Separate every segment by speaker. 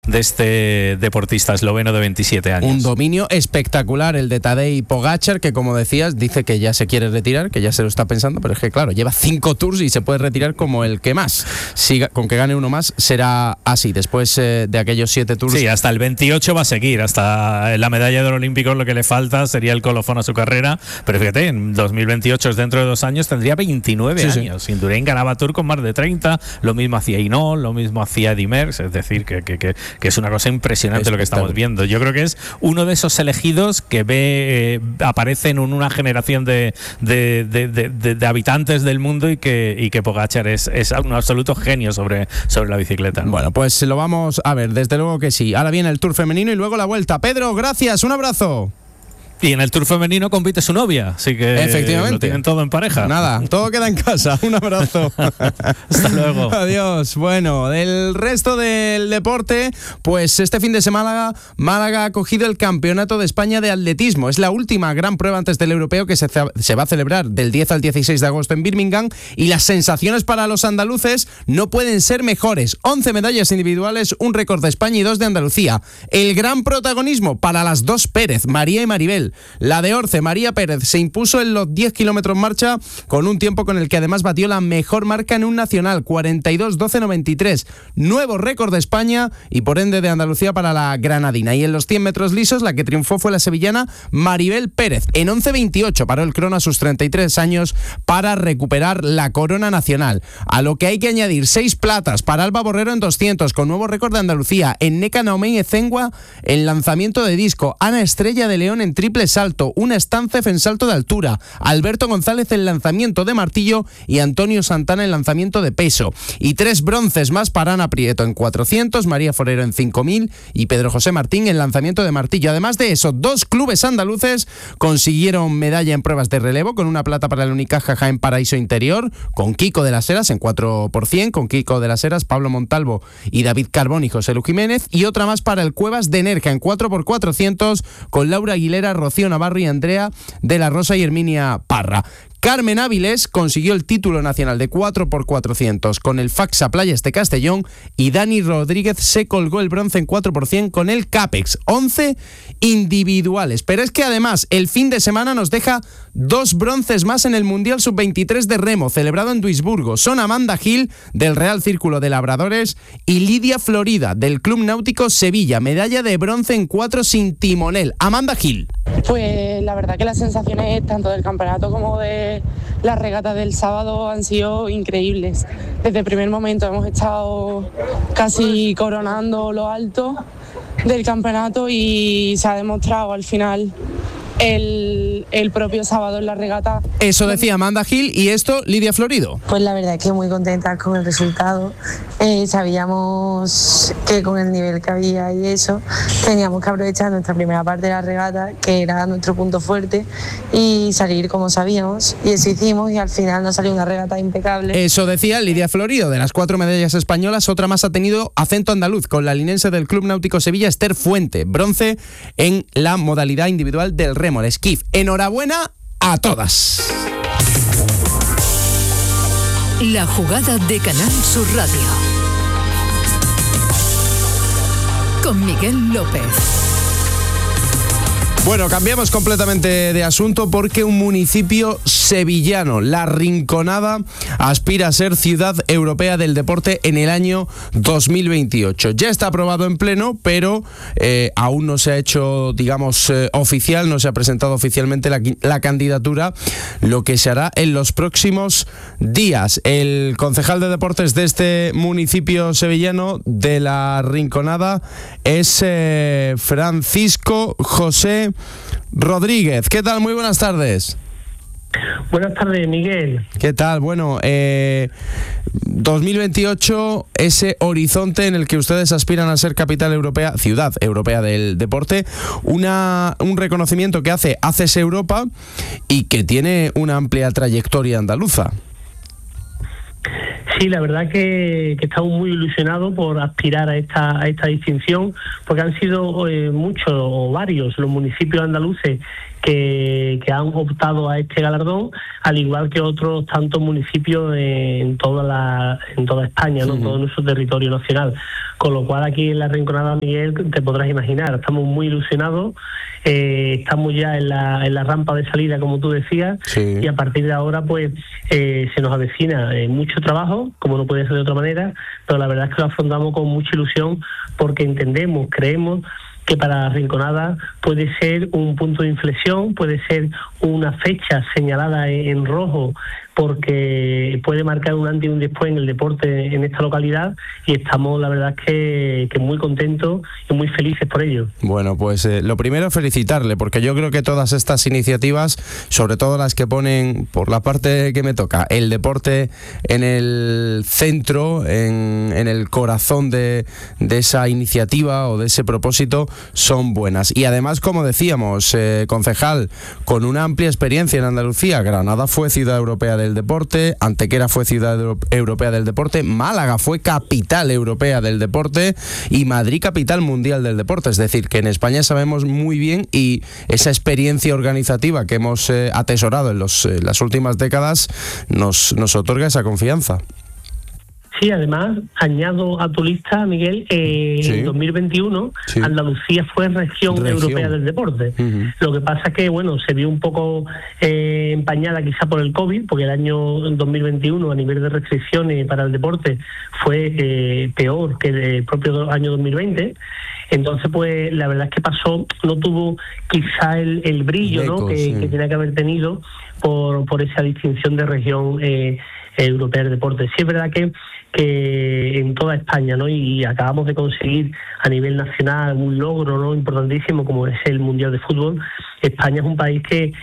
Speaker 1: de este deportista esloveno de 27 años.
Speaker 2: Un dominio espectacular el de Tadej Pogačar, que como decías, dice que ya se quiere retirar, que ya se lo está pensando, pero es que claro, lleva 5 tours y se puede retirar como el que más. Con que gane uno más será así, después de aquellos 7 tours.
Speaker 1: Sí, hasta el 28 va a seguir, hasta la medalla de oro olímpico lo que le falta sería el colofón a su carrera, pero fíjate, en 2028 es dentro de 2 años, tendría 29 años. Sí. Indurain ganaba tour con más de 30, lo mismo hacía Hinault, lo mismo hacía Eddy Merckx, es decir, que es una cosa impresionante lo que estamos viendo. Yo creo que es uno de esos elegidos que aparecen en una generación de habitantes del mundo y que Pogačar es un absoluto genio sobre la bicicleta, ¿no?
Speaker 2: Bueno, pues lo vamos a ver, desde luego que sí. Ahora viene el Tour femenino y luego la vuelta. Pedro, gracias, un abrazo.
Speaker 1: Y en el Tour femenino compite su novia, así que
Speaker 2: efectivamente,
Speaker 1: lo tienen todo en pareja.
Speaker 2: Nada, todo queda en casa. Un abrazo.
Speaker 1: Hasta luego.
Speaker 2: Adiós. Bueno, del resto del deporte, pues este fin de semana Málaga ha cogido el Campeonato de España de Atletismo. Es la última gran prueba antes del europeo que se va a celebrar del 10 al 16 de agosto en Birmingham, y las sensaciones para los andaluces no pueden ser mejores. 11 medallas individuales, un récord de España y 2 de Andalucía. El gran protagonismo para las dos Pérez, María y Maribel. La de Orce, María Pérez, se impuso en los 10 kilómetros marcha con un tiempo con el que además batió la mejor marca en un nacional, 42:12:93. Nuevo récord de España y por ende de Andalucía para la granadina. Y en los 100 metros lisos la que triunfó fue la sevillana Maribel Pérez. En 11:28 paró el crono a sus 33 años para recuperar la corona nacional. A lo que hay que añadir 6 platas para Alba Borrero en 200 con nuevo récord de Andalucía. En Neca Naumén Ezengua en lanzamiento de disco. Ana Estrella de León en triple salto, una Stancef en salto de altura, Alberto González en lanzamiento de martillo y Antonio Santana en lanzamiento de peso. Y 3 bronces más para Ana Prieto en 400, María Forero en 5000 y Pedro José Martín en lanzamiento de martillo. Además de eso, 2 clubes andaluces consiguieron medalla en pruebas de relevo, con una plata para el Unicaja Jaén Paraíso Interior, con Kiko de las Heras en 4%, con Kiko de las Heras, Pablo Montalvo y David Carbón y José Lu Jiménez, y otra más para el Cuevas de Nerja en 4x400, con Laura Aguilera, Rocío Navarro y Andrea de la Rosa y Herminia Parra. Carmen Áviles consiguió el título nacional de 4x400 con el Faxa Playas de Castellón, y Dani Rodríguez se colgó el bronce en 4% con el Capex. 11 individuales. Pero es que además el fin de semana nos deja 2 bronces más en el Mundial Sub-23 de remo, celebrado en Duisburgo. Son Amanda Gil del Real Círculo de Labradores y Lidia Florida del Club Náutico Sevilla. Medalla de bronce en 4 sin timonel. Amanda Gil.
Speaker 3: Pues la verdad que las sensaciones tanto del campeonato como de las regatas del sábado han sido increíbles. Desde el primer momento hemos estado casi coronando lo alto del campeonato y se ha demostrado al final el propio sábado en la regata.
Speaker 2: Eso decía Amanda Gil. ¿Y esto, Lidia Florido?
Speaker 4: Pues la verdad es que muy contentas con el resultado. Sabíamos que con el nivel que había y eso, teníamos que aprovechar nuestra primera parte de la regata, que era nuestro punto fuerte, y salir como sabíamos. Y eso hicimos, y al final nos salió una regata impecable.
Speaker 2: Eso decía Lidia Florido. De las 4 medallas españolas, otra más ha tenido acento andaluz, con la linense del Club Náutico Sevilla, Esther Fuente. Bronce en la modalidad individual del remo, el esquif. Enhorabuena a todas.
Speaker 5: La jugada de Canal Sur Radio con Miguel López.
Speaker 2: Bueno, cambiamos completamente de asunto porque un municipio sevillano, La Rinconada, aspira a ser Ciudad Europea del Deporte en el año 2028. Ya está aprobado en pleno, pero aún no se ha hecho, digamos, oficial, no se ha presentado oficialmente la candidatura, lo que se hará en los próximos días. El concejal de deportes de este municipio sevillano de La Rinconada es Francisco José Rodríguez. ¿Qué tal? Muy buenas tardes.
Speaker 6: Buenas tardes, Miguel.
Speaker 2: ¿Qué tal? Bueno, 2028, ese horizonte en el que ustedes aspiran a ser capital europea, ciudad europea del deporte, un reconocimiento que hace ACES Europa y que tiene una amplia trayectoria andaluza.
Speaker 6: Sí, la verdad que estamos muy ilusionados por aspirar a esta distinción, porque han sido muchos o varios los municipios andaluces que han optado a este galardón, al igual que otros tantos municipios en toda España, ¿no? Todo nuestro territorio nacional. Con lo cual aquí en la Rinconada, Miguel, te podrás imaginar, estamos muy ilusionados, estamos ya en la rampa de salida, como tú decías,
Speaker 2: sí.
Speaker 6: Y a partir de ahora pues se nos avecina mucho trabajo, como no puede ser de otra manera, pero la verdad es que lo afrontamos con mucha ilusión porque entendemos, creemos que para la Rinconada puede ser un punto de inflexión, puede ser una fecha señalada en rojo, porque puede marcar un antes y un después en el deporte en esta localidad, y estamos, la verdad, que muy contentos y muy felices por ello.
Speaker 2: Bueno, pues lo primero, felicitarle, porque yo creo que todas estas iniciativas, sobre todo las que ponen, por la parte que me toca, el deporte en el centro, en el corazón de esa iniciativa o de ese propósito, son buenas. Y además, como decíamos, concejal, con una amplia experiencia en Andalucía. Granada fue ciudad europea del deporte, Antequera fue ciudad europea del deporte, Málaga fue capital europea del deporte y Madrid capital mundial del deporte. Es decir, que en España sabemos muy bien, y esa experiencia organizativa que hemos atesorado en las últimas décadas nos otorga esa confianza.
Speaker 6: Sí, además, añado a tu lista, Miguel,
Speaker 2: Sí.
Speaker 6: en 2021
Speaker 2: Sí.
Speaker 6: Andalucía fue región europea del deporte.
Speaker 2: Uh-huh.
Speaker 6: Lo que pasa es que, bueno, se vio un poco empañada quizá por el COVID, porque el año 2021 a nivel de restricciones para el deporte fue peor que el propio año 2020. Entonces, pues la verdad es que no tuvo quizá el brillo, ¿no? que tenía que haber tenido por esa distinción de región europea del deporte. Sí es verdad que en toda España, ¿no? Y acabamos de conseguir a nivel nacional un logro, ¿no?, importantísimo, como es el Mundial de Fútbol. España es un país que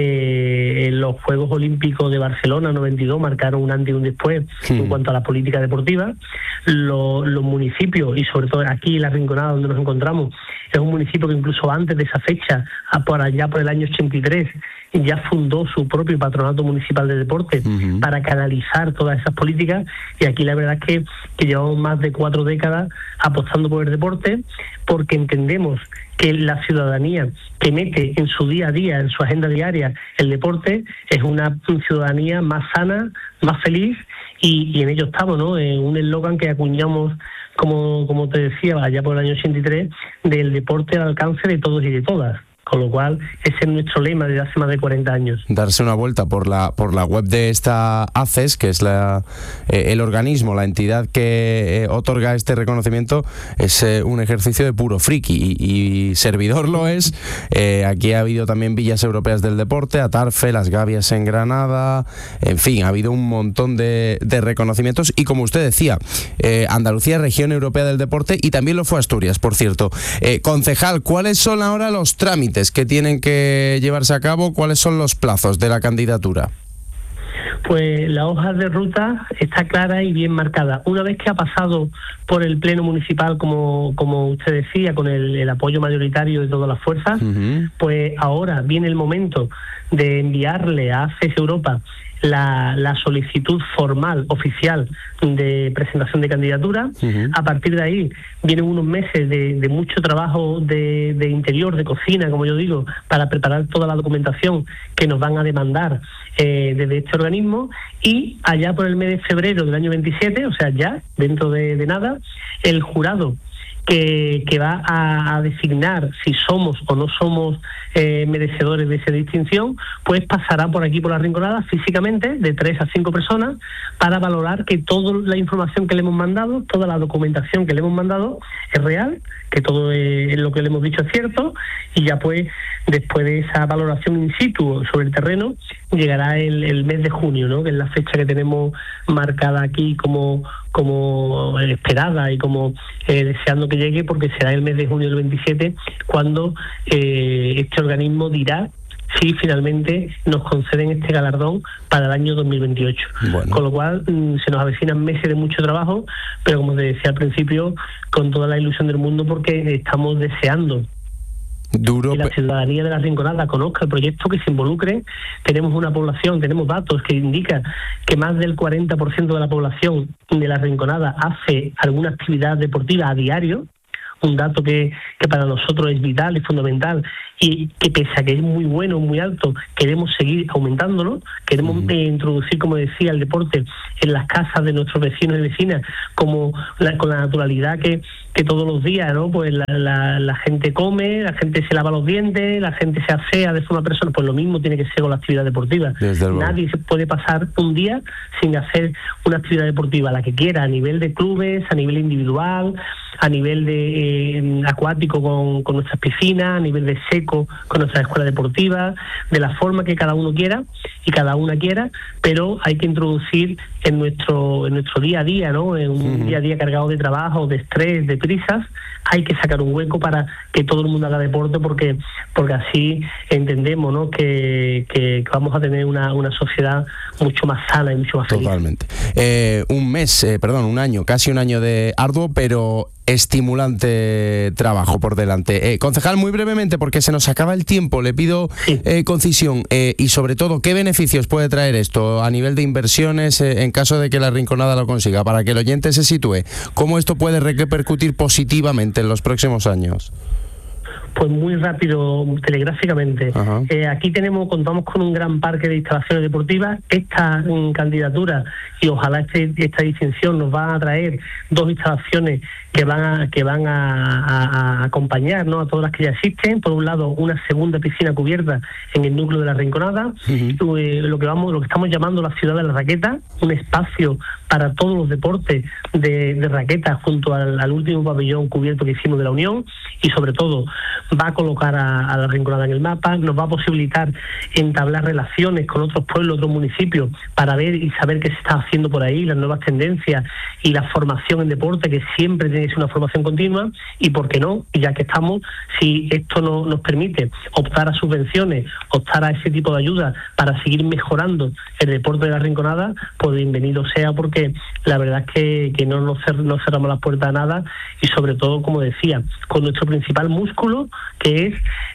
Speaker 6: en los Juegos Olímpicos de Barcelona 92 marcaron un antes y un después en cuanto a la política deportiva. Los municipios, y sobre todo aquí en la Rinconada donde nos encontramos, es un municipio que incluso antes de esa fecha, por allá por el año 83, ya fundó su propio patronato municipal de deporte para canalizar todas esas políticas, y aquí la verdad es que llevamos más de 4 décadas apostando por el deporte, porque entendemos que la ciudadanía que mete en su día a día, en su agenda diaria, el deporte, es una ciudadanía más sana, más feliz, y en ello estamos, ¿no? Un eslogan que acuñamos, como te decía, allá por el año 83, del deporte al alcance de todos y de todas. Con lo cual, ese es nuestro lema desde hace más de 40 años.
Speaker 2: Darse una vuelta por la web de esta ACES, que es el organismo, la entidad que otorga este reconocimiento, es un ejercicio de puro friki, y servidor lo es. Aquí ha habido también villas europeas del deporte, Atarfe, Las Gavias en Granada, en fin, ha habido un montón de reconocimientos, y como usted decía, Andalucía, región europea del deporte, y también lo fue Asturias, por cierto. Concejal, ¿cuáles son ahora los trámites que tienen que llevarse a cabo? ¿Cuáles son los plazos de la candidatura?
Speaker 6: Pues la hoja de ruta está clara y bien marcada. Una vez que ha pasado por el pleno municipal, como usted decía, con el apoyo mayoritario de todas las fuerzas, pues ahora viene el momento de enviarle a ACES Europa la solicitud formal, oficial, de presentación de candidatura. A partir de ahí vienen unos meses de mucho trabajo de interior, de cocina, como yo digo, para preparar toda la documentación que nos van a demandar desde este organismo, y allá por el mes de febrero del año 27, o sea, ya dentro de nada, el jurado que va a designar si somos o no somos merecedores de esa distinción, pues pasará por aquí, por la Rinconada, físicamente, de 3 a 5 personas, para valorar que toda la información que le hemos mandado, toda la documentación que le hemos mandado es real, que todo lo que le hemos dicho es cierto, y ya pues después de esa valoración in situ sobre el terreno, llegará el mes de junio, ¿no?, que es la fecha que tenemos marcada aquí como esperada y como deseando que llegue, porque será el mes de junio del 27 cuando este organismo dirá si finalmente nos conceden este galardón para el año 2028. Bueno. Con lo cual se nos avecinan meses de mucho trabajo, pero como te decía al principio, con toda la ilusión del mundo, porque estamos deseando que la ciudadanía de la Rinconada conozca el proyecto, que se involucre. Tenemos una población, tenemos datos que indican que más del 40% de la población de la Rinconada hace alguna actividad deportiva a diario, un dato que para nosotros es vital y fundamental, y que pese a que es muy bueno, muy alto, queremos seguir aumentándolo, queremos introducir, como decía, el deporte en las casas de nuestros vecinos y vecinas, con la naturalidad que todos los días, ¿no? Pues la gente come, la gente se lava los dientes, la gente se asea de forma personal. Pues lo mismo tiene que ser con la actividad deportiva. Nadie se puede pasar un día sin hacer una actividad deportiva, la que quiera, a nivel de clubes, a nivel individual, a nivel de acuático con nuestras piscinas, a nivel de seco con nuestras escuelas deportivas, de la forma que cada uno quiera y cada una quiera, pero hay que introducir en nuestro día a día, ¿no? En un día a día cargado de trabajo, de estrés, de prisas, hay que sacar un hueco para que todo el mundo haga deporte, porque así entendemos, ¿no? que vamos a tener una sociedad mucho más sana y mucho más feliz.
Speaker 2: Totalmente. Un año, casi un año de arduo, pero estimulante trabajo por delante. Concejal, muy brevemente, porque se nos acaba el tiempo, le pido concisión y sobre todo, ¿qué beneficios puede traer esto a nivel de inversiones en caso de que la Rinconada lo consiga? Para que el oyente se sitúe, ¿cómo esto puede repercutir positivamente en los próximos años?
Speaker 6: Pues muy rápido, telegráficamente. Aquí contamos con un gran parque de instalaciones deportivas. Esta candidatura y ojalá esta distinción nos va a traer 2 instalaciones que van a acompañar, ¿no?, a todas las que ya existen. Por un lado, una segunda piscina cubierta en el núcleo de la Rinconada, lo que estamos llamando la ciudad de la raqueta, un espacio para todos los deportes de raqueta junto al último pabellón cubierto que hicimos de la Unión, y sobre todo va a colocar a la Rinconada en el mapa, nos va a posibilitar entablar relaciones con otros pueblos, otros municipios, para ver y saber qué se está haciendo por ahí, las nuevas tendencias y la formación en deporte, que siempre tiene que ser una formación continua. Y por qué no, ya que estamos, si esto nos permite optar a subvenciones, optar a ese tipo de ayudas para seguir mejorando el deporte de la Rinconada, pues bienvenido sea, porque la verdad es que no cerramos las puertas a nada, y sobre todo, como decía, con nuestro principal músculo, que es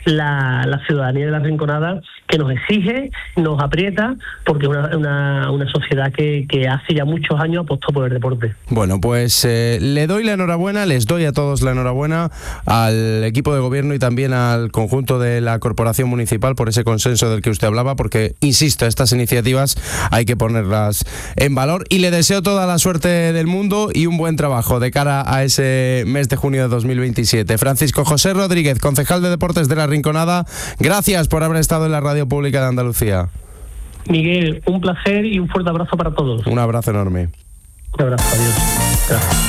Speaker 6: la ciudadanía de la Rinconada, que nos exige, nos aprieta, porque es una sociedad que hace ya muchos años apostó por el deporte.
Speaker 2: Bueno, pues le doy la enhorabuena, les doy a todos la enhorabuena, al equipo de gobierno y también al conjunto de la corporación municipal por ese consenso del que usted hablaba, porque, insisto, estas iniciativas hay que ponerlas en valor, y le deseo toda la suerte del mundo y un buen trabajo de cara a ese mes de junio de 2027. Francisco José Rodríguez, concejal de Deportes de la Rinconada, gracias por haber estado en la Radio Pública de Andalucía.
Speaker 6: Miguel, un placer y un fuerte abrazo para todos.
Speaker 2: Un abrazo enorme.
Speaker 6: Un abrazo, adiós. Gracias.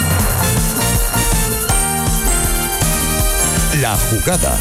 Speaker 7: La jugada.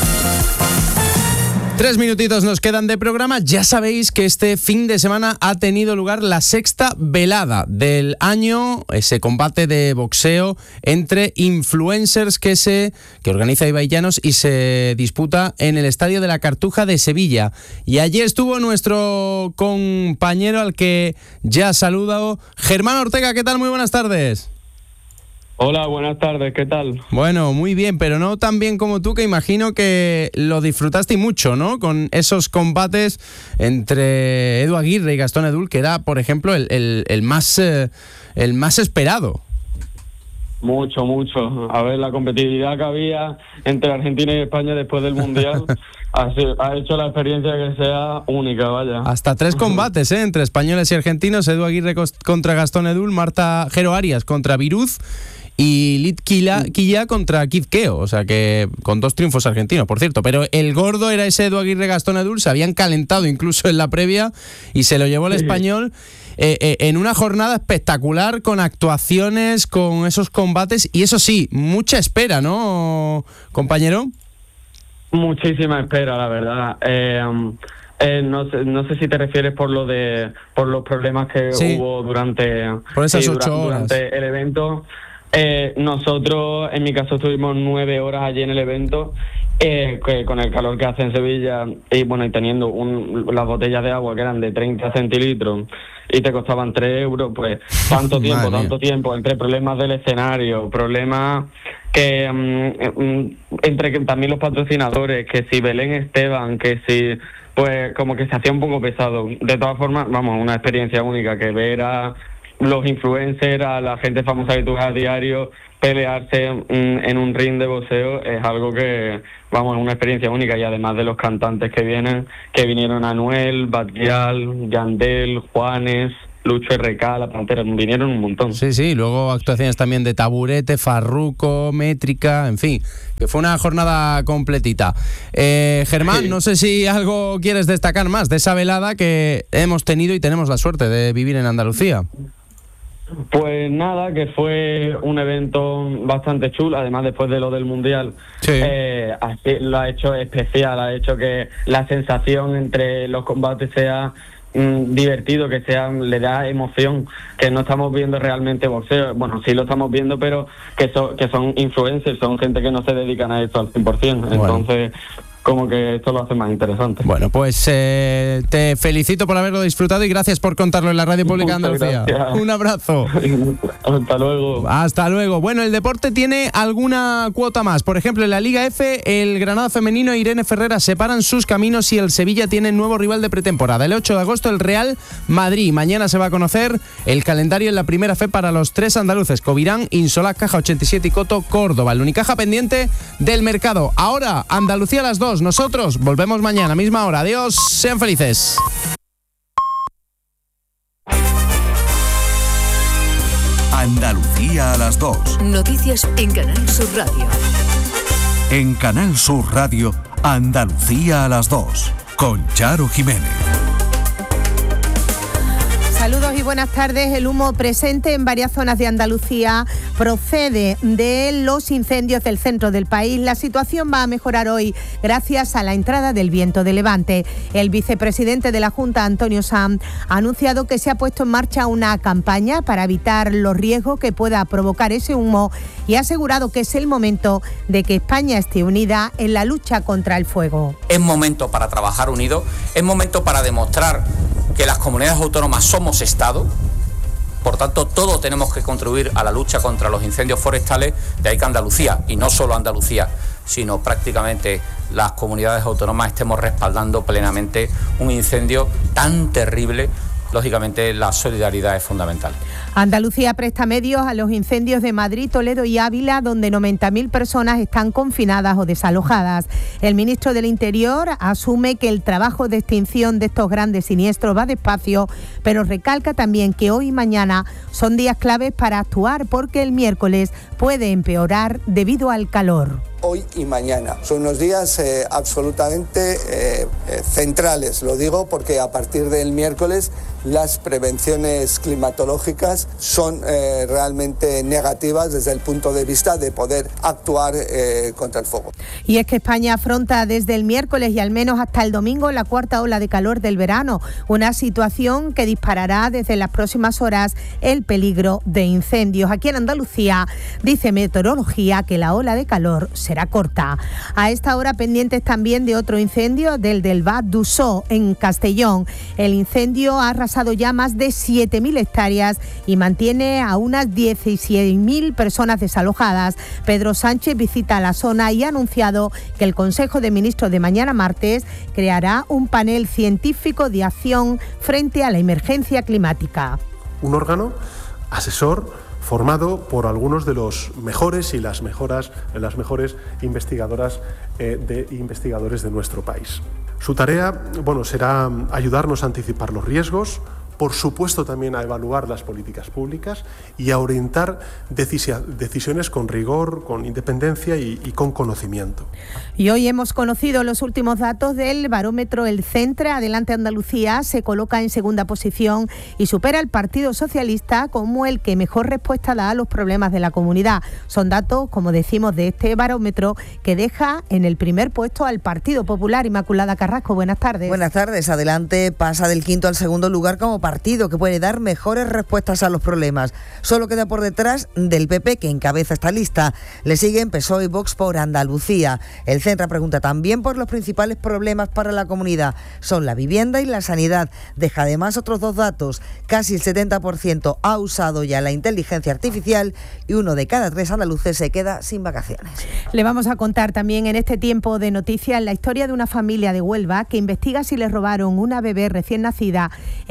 Speaker 2: 3 minutitos nos quedan de programa. Ya sabéis que este fin de semana ha tenido lugar la 6ª velada del año, ese combate de boxeo entre influencers que organiza Ibai Llanos y se disputa en el Estadio de la Cartuja de Sevilla. Y allí estuvo nuestro compañero, al que ya saludo, Germán Ortega. ¿Qué tal? Muy buenas tardes.
Speaker 8: Hola, buenas tardes, ¿qué tal?
Speaker 2: Bueno, muy bien, pero no tan bien como tú, que imagino que lo disfrutaste mucho, ¿no? Con esos combates entre Edu Aguirre y Gastón Edul, que era, por ejemplo, el más esperado.
Speaker 8: Mucho. A ver, la competitividad que había entre Argentina y España después del Mundial ha hecho la experiencia que sea única, vaya.
Speaker 2: Hasta 3 combates, entre españoles y argentinos: Edu Aguirre contra Gastón Edul, Marta Jero Arias contra Viruz y Lit Quilla contra Kid Keo, o sea que con 2 triunfos argentinos, por cierto. Pero el gordo era ese Edu Aguirre Gastón Edul, se habían calentado incluso en la previa y se lo llevó el español en una jornada espectacular, con actuaciones, con esos combates, y eso sí, mucha espera, ¿no, compañero?
Speaker 8: Muchísima espera, la verdad. No sé si te refieres por los problemas que hubo durante el evento. Nosotros, en mi caso, estuvimos 9 horas allí en el evento, que con el calor que hace en Sevilla, y teniendo las botellas de agua que eran de 30 centilitros y te costaban 3 euros, pues tanto tiempo, entre problemas del escenario, problemas que entre que también los patrocinadores, que si Belén Esteban, que si, pues como que se hacía un poco pesado. De todas formas, una experiencia única, que ver a los influencers, a la gente famosa que tú ves a diario, pelearse en un ring de boxeo es algo que, vamos, es una experiencia única. Y además de los cantantes que vinieron Anuel, Bad Gyal, Yandel, Juanes, Lucho RK, La Pantera, vinieron un montón.
Speaker 2: Sí, luego actuaciones también de Taburete, Farruko, Métrica, en fin, que fue una jornada completita. Germán, no sé si algo quieres destacar más de esa velada que hemos tenido y tenemos la suerte de vivir en Andalucía.
Speaker 8: Pues nada, que fue un evento bastante chulo, además después de lo del Mundial, así lo ha hecho especial, ha hecho que la sensación entre los combates sea divertido, que le da emoción, que no estamos viendo realmente boxeo. Bueno, sí lo estamos viendo, pero que son influencers, son gente que no se dedican a esto al 100%. Entonces, como que esto lo hace más interesante.
Speaker 2: Bueno, pues te felicito por haberlo disfrutado y gracias por contarlo en la Radio Pública de Andalucía.
Speaker 8: Gracias.
Speaker 2: Un abrazo.
Speaker 8: Hasta luego.
Speaker 2: Hasta luego. Bueno, el deporte tiene alguna cuota más. Por ejemplo, en la Liga F, el Granada femenino e Irene Ferreras separan sus caminos y el Sevilla tiene nuevo rival de pretemporada. El 8 de agosto, el Real Madrid. Mañana se va a conocer el calendario en la primera F para los 3 andaluces: Covirán, Insolaz, Caja 87 y Coto Córdoba. El Unicaja pendiente del mercado. Ahora, Andalucía a las 2. Nosotros volvemos mañana, misma hora. Adiós, sean felices.
Speaker 7: Andalucía a las 2.
Speaker 5: Noticias en Canal Sur Radio.
Speaker 7: En Canal Sur Radio, Andalucía a las 2, con Charo Jiménez.
Speaker 9: Saludos y buenas tardes. El humo presente en varias zonas de Andalucía procede de los incendios del centro del país. La situación va a mejorar hoy gracias a la entrada del viento de levante. El vicepresidente de la Junta, Antonio Sanz, ha anunciado que se ha puesto en marcha una campaña para evitar los riesgos que pueda provocar ese humo y ha asegurado que es el momento de que España esté unida en la lucha contra el fuego.
Speaker 10: Es momento para trabajar unidos, es momento para demostrar que las comunidades autónomas somos Estado, por tanto todos tenemos que contribuir a la lucha contra los incendios forestales, de ahí que Andalucía, y no solo Andalucía, sino prácticamente las comunidades autónomas estemos respaldando plenamente un incendio tan terrible. Lógicamente la solidaridad es fundamental.
Speaker 9: Andalucía presta medios a los incendios de Madrid, Toledo y Ávila, donde 90.000 personas están confinadas o desalojadas. El ministro del Interior asume que el trabajo de extinción de estos grandes siniestros va despacio, pero recalca también que hoy y mañana son días claves para actuar porque el miércoles puede empeorar debido al calor.
Speaker 11: Hoy y mañana. Son unos días absolutamente centrales, lo digo porque a partir del miércoles las prevenciones climatológicas son realmente negativas desde el punto de vista de poder actuar contra el fuego.
Speaker 9: Y es que España afronta desde el miércoles y al menos hasta el domingo la cuarta ola de calor del verano, una situación que disparará desde las próximas horas el peligro de incendios. Aquí en Andalucía dice Meteorología que la ola de calor será corta. A esta hora pendientes también de otro incendio, del Vat d'Ussó en Castellón. El incendio ha arrasado ya más de 7.000 hectáreas y mantiene a unas 16.000 personas desalojadas. Pedro Sánchez visita la zona y ha anunciado que el Consejo de Ministros de mañana martes creará un panel científico de acción frente a la emergencia climática.
Speaker 12: Un órgano asesor formado por algunos de los mejores y las mejores investigadoras investigadores de nuestro país. Su tarea, será ayudarnos a anticipar los riesgos, por supuesto también a evaluar las políticas públicas y a orientar decisiones con rigor, con independencia y con conocimiento.
Speaker 9: Y hoy hemos conocido los últimos datos del barómetro El Centre. Adelante Andalucía se coloca en segunda posición y supera al Partido Socialista como el que mejor respuesta da a los problemas de la comunidad. Son datos, como decimos, de este barómetro que deja en el primer puesto al Partido Popular. Inmaculada Carrasco, buenas tardes.
Speaker 13: Buenas tardes. Adelante pasa del quinto al segundo lugar como partido que puede dar mejores respuestas a los problemas. Solo queda por detrás del PP, que encabeza esta lista. Le siguen PSOE y Vox por Andalucía. El Centre pregunta también por los principales problemas para la comunidad. Son la vivienda y la sanidad. Deja además otros dos datos. Casi el 70% ha usado ya la inteligencia artificial y 1 de cada 3 andaluces se queda sin vacaciones.
Speaker 9: Le vamos a contar también en este tiempo de noticias la historia de una familia de Huelva que investiga si le robaron una bebé recién nacida en 1990.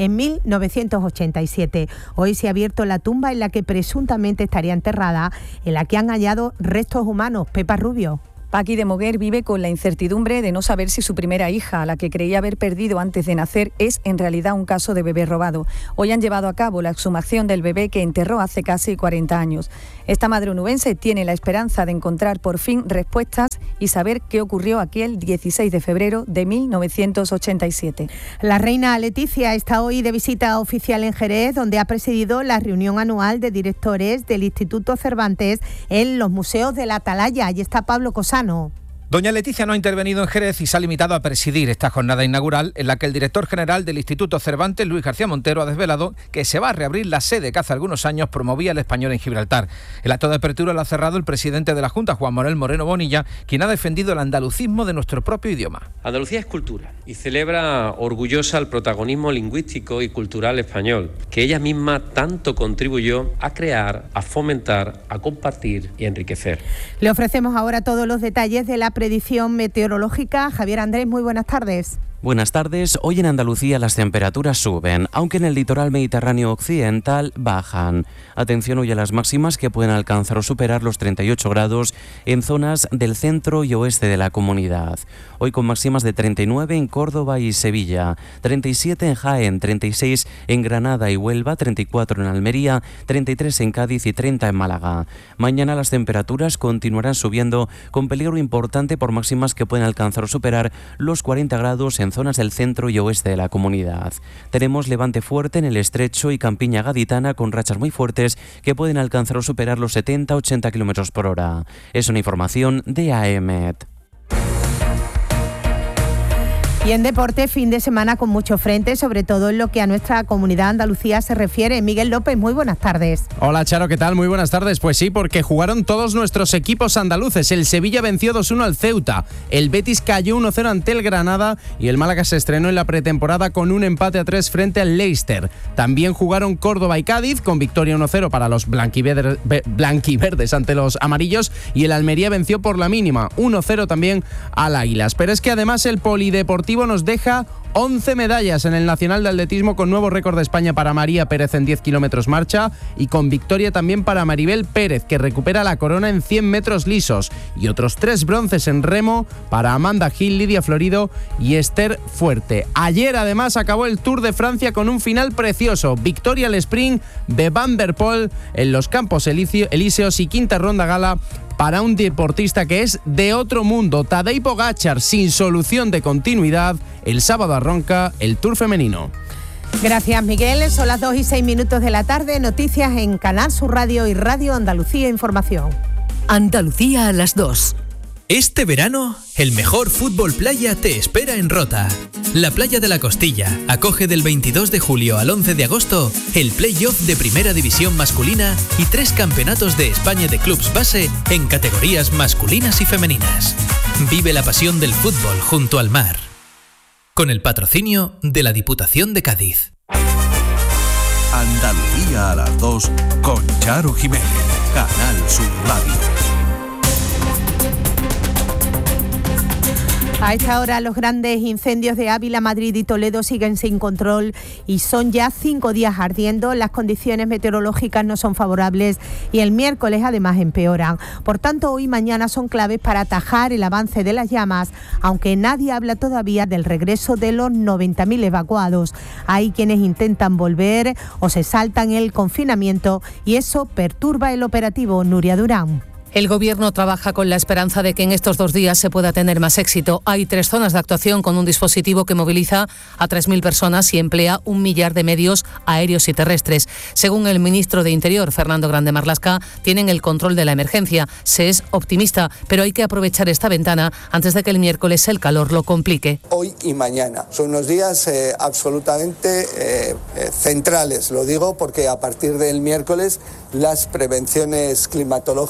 Speaker 9: 1987. Hoy se ha abierto la tumba en la que presuntamente estaría enterrada, en la que han hallado restos humanos. Pepa Rubio.
Speaker 14: Paqui de Moguer vive con la incertidumbre de no saber si su primera hija, a la que creía haber perdido antes de nacer, es en realidad un caso de bebé robado. Hoy han llevado a cabo la exhumación del bebé que enterró hace casi 40 años. Esta madre onubense tiene la esperanza de encontrar por fin respuestas y saber qué ocurrió aquel 16 de febrero de 1987.
Speaker 9: La reina Leticia está hoy de visita oficial en Jerez, donde ha presidido la reunión anual de directores del Instituto Cervantes en los museos de la Atalaya. Allí está Pablo Cosano.
Speaker 15: Doña Leticia no ha intervenido en Jerez y se ha limitado a presidir esta jornada inaugural en la que el director general del Instituto Cervantes, Luis García Montero, ha desvelado que se va a reabrir la sede que hace algunos años promovía el español en Gibraltar. El acto de apertura lo ha cerrado el presidente de la Junta, Juan Manuel Moreno Bonilla, quien ha defendido el andalucismo de nuestro propio idioma.
Speaker 16: Andalucía es cultura y celebra orgullosa el protagonismo lingüístico y cultural español, que ella misma tanto contribuyó a crear, a fomentar, a compartir y enriquecer.
Speaker 9: Le ofrecemos ahora todos los detalles de la predicción meteorológica. Javier Andrés, muy buenas tardes.
Speaker 17: Buenas tardes. Hoy en Andalucía las temperaturas suben, aunque en el litoral mediterráneo occidental bajan. Atención hoy a las máximas que pueden alcanzar o superar los 38 grados en zonas del centro y oeste de la comunidad. Hoy con máximas de 39 en Córdoba y Sevilla, 37 en Jaén, 36 en Granada y Huelva, 34 en Almería, 33 en Cádiz y 30 en Málaga. Mañana las temperaturas continuarán subiendo con peligro importante por máximas que pueden alcanzar o superar los 40 grados en zonas del centro y oeste de la comunidad. Tenemos levante fuerte en el Estrecho y Campiña Gaditana con rachas muy fuertes que pueden alcanzar o superar los 70-80 km por hora. Es una información de AEMET.
Speaker 9: Y en deporte, fin de semana con mucho frente, sobre todo en lo que a nuestra comunidad Andalucía se refiere. Miguel López, muy buenas tardes.
Speaker 2: Hola Charo, ¿qué tal? Muy buenas tardes. Pues sí, porque jugaron todos nuestros equipos andaluces. El Sevilla venció 2-1 al Ceuta, el Betis cayó 1-0 ante el Granada y el Málaga se estrenó en la pretemporada con un empate a 3 frente al Leicester. También jugaron Córdoba y Cádiz con victoria 1-0 para los blanquiverdes ante los amarillos y el Almería venció por la mínima 1-0 también al Águilas. Pero es que además el polideportivo nos deja 11 medallas en el Nacional de Atletismo con nuevo récord de España para María Pérez en 10 kilómetros marcha y con victoria también para Maribel Pérez, que recupera la corona en 100 metros lisos, y otros 3 bronces en remo para Amanda Gil, Lidia Florido y Esther Fuerte. Ayer además acabó el Tour de Francia con un final precioso, victoria al sprint de Van der Poel en los Campos Elíseos y quinta ronda gala para un deportista que es de otro mundo. Tadej Pogačar, sin solución de continuidad, el sábado arranca el Tour femenino.
Speaker 9: Gracias, Miguel. Son las 2:06 de la tarde. Noticias en Canal Sur Radio y Radio Andalucía Información.
Speaker 5: Andalucía a las 2.
Speaker 18: Este verano, el mejor fútbol playa te espera en Rota. La Playa de la Costilla acoge del 22 de julio al 11 de agosto el play-off de Primera División masculina y 3 campeonatos de España de clubs base en categorías masculinas y femeninas. Vive la pasión del fútbol junto al mar. Con el patrocinio de la Diputación de Cádiz.
Speaker 7: Andalucía a las 2 con Charo Jiménez. Canal Sur Radio.
Speaker 9: A esta hora los grandes incendios de Ávila, Madrid y Toledo siguen sin control y son ya 5 días ardiendo. Las condiciones meteorológicas no son favorables y el miércoles además empeoran. Por tanto, hoy y mañana son claves para atajar el avance de las llamas, aunque nadie habla todavía del regreso de los 90.000 evacuados. Hay quienes intentan volver o se saltan el confinamiento y eso perturba el operativo. Nuria Durán.
Speaker 19: El Gobierno trabaja con la esperanza de que en estos 2 días se pueda tener más éxito. Hay 3 zonas de actuación con un dispositivo que moviliza a 3.000 personas y emplea 1 millar de medios aéreos y terrestres. Según el ministro de Interior, Fernando Grande Marlaska, tienen el control de la emergencia. Se es optimista, pero hay que aprovechar esta ventana antes de que el miércoles el calor lo complique.
Speaker 11: Hoy y mañana son unos días absolutamente centrales. Lo digo porque a partir del miércoles las prevenciones climatológicas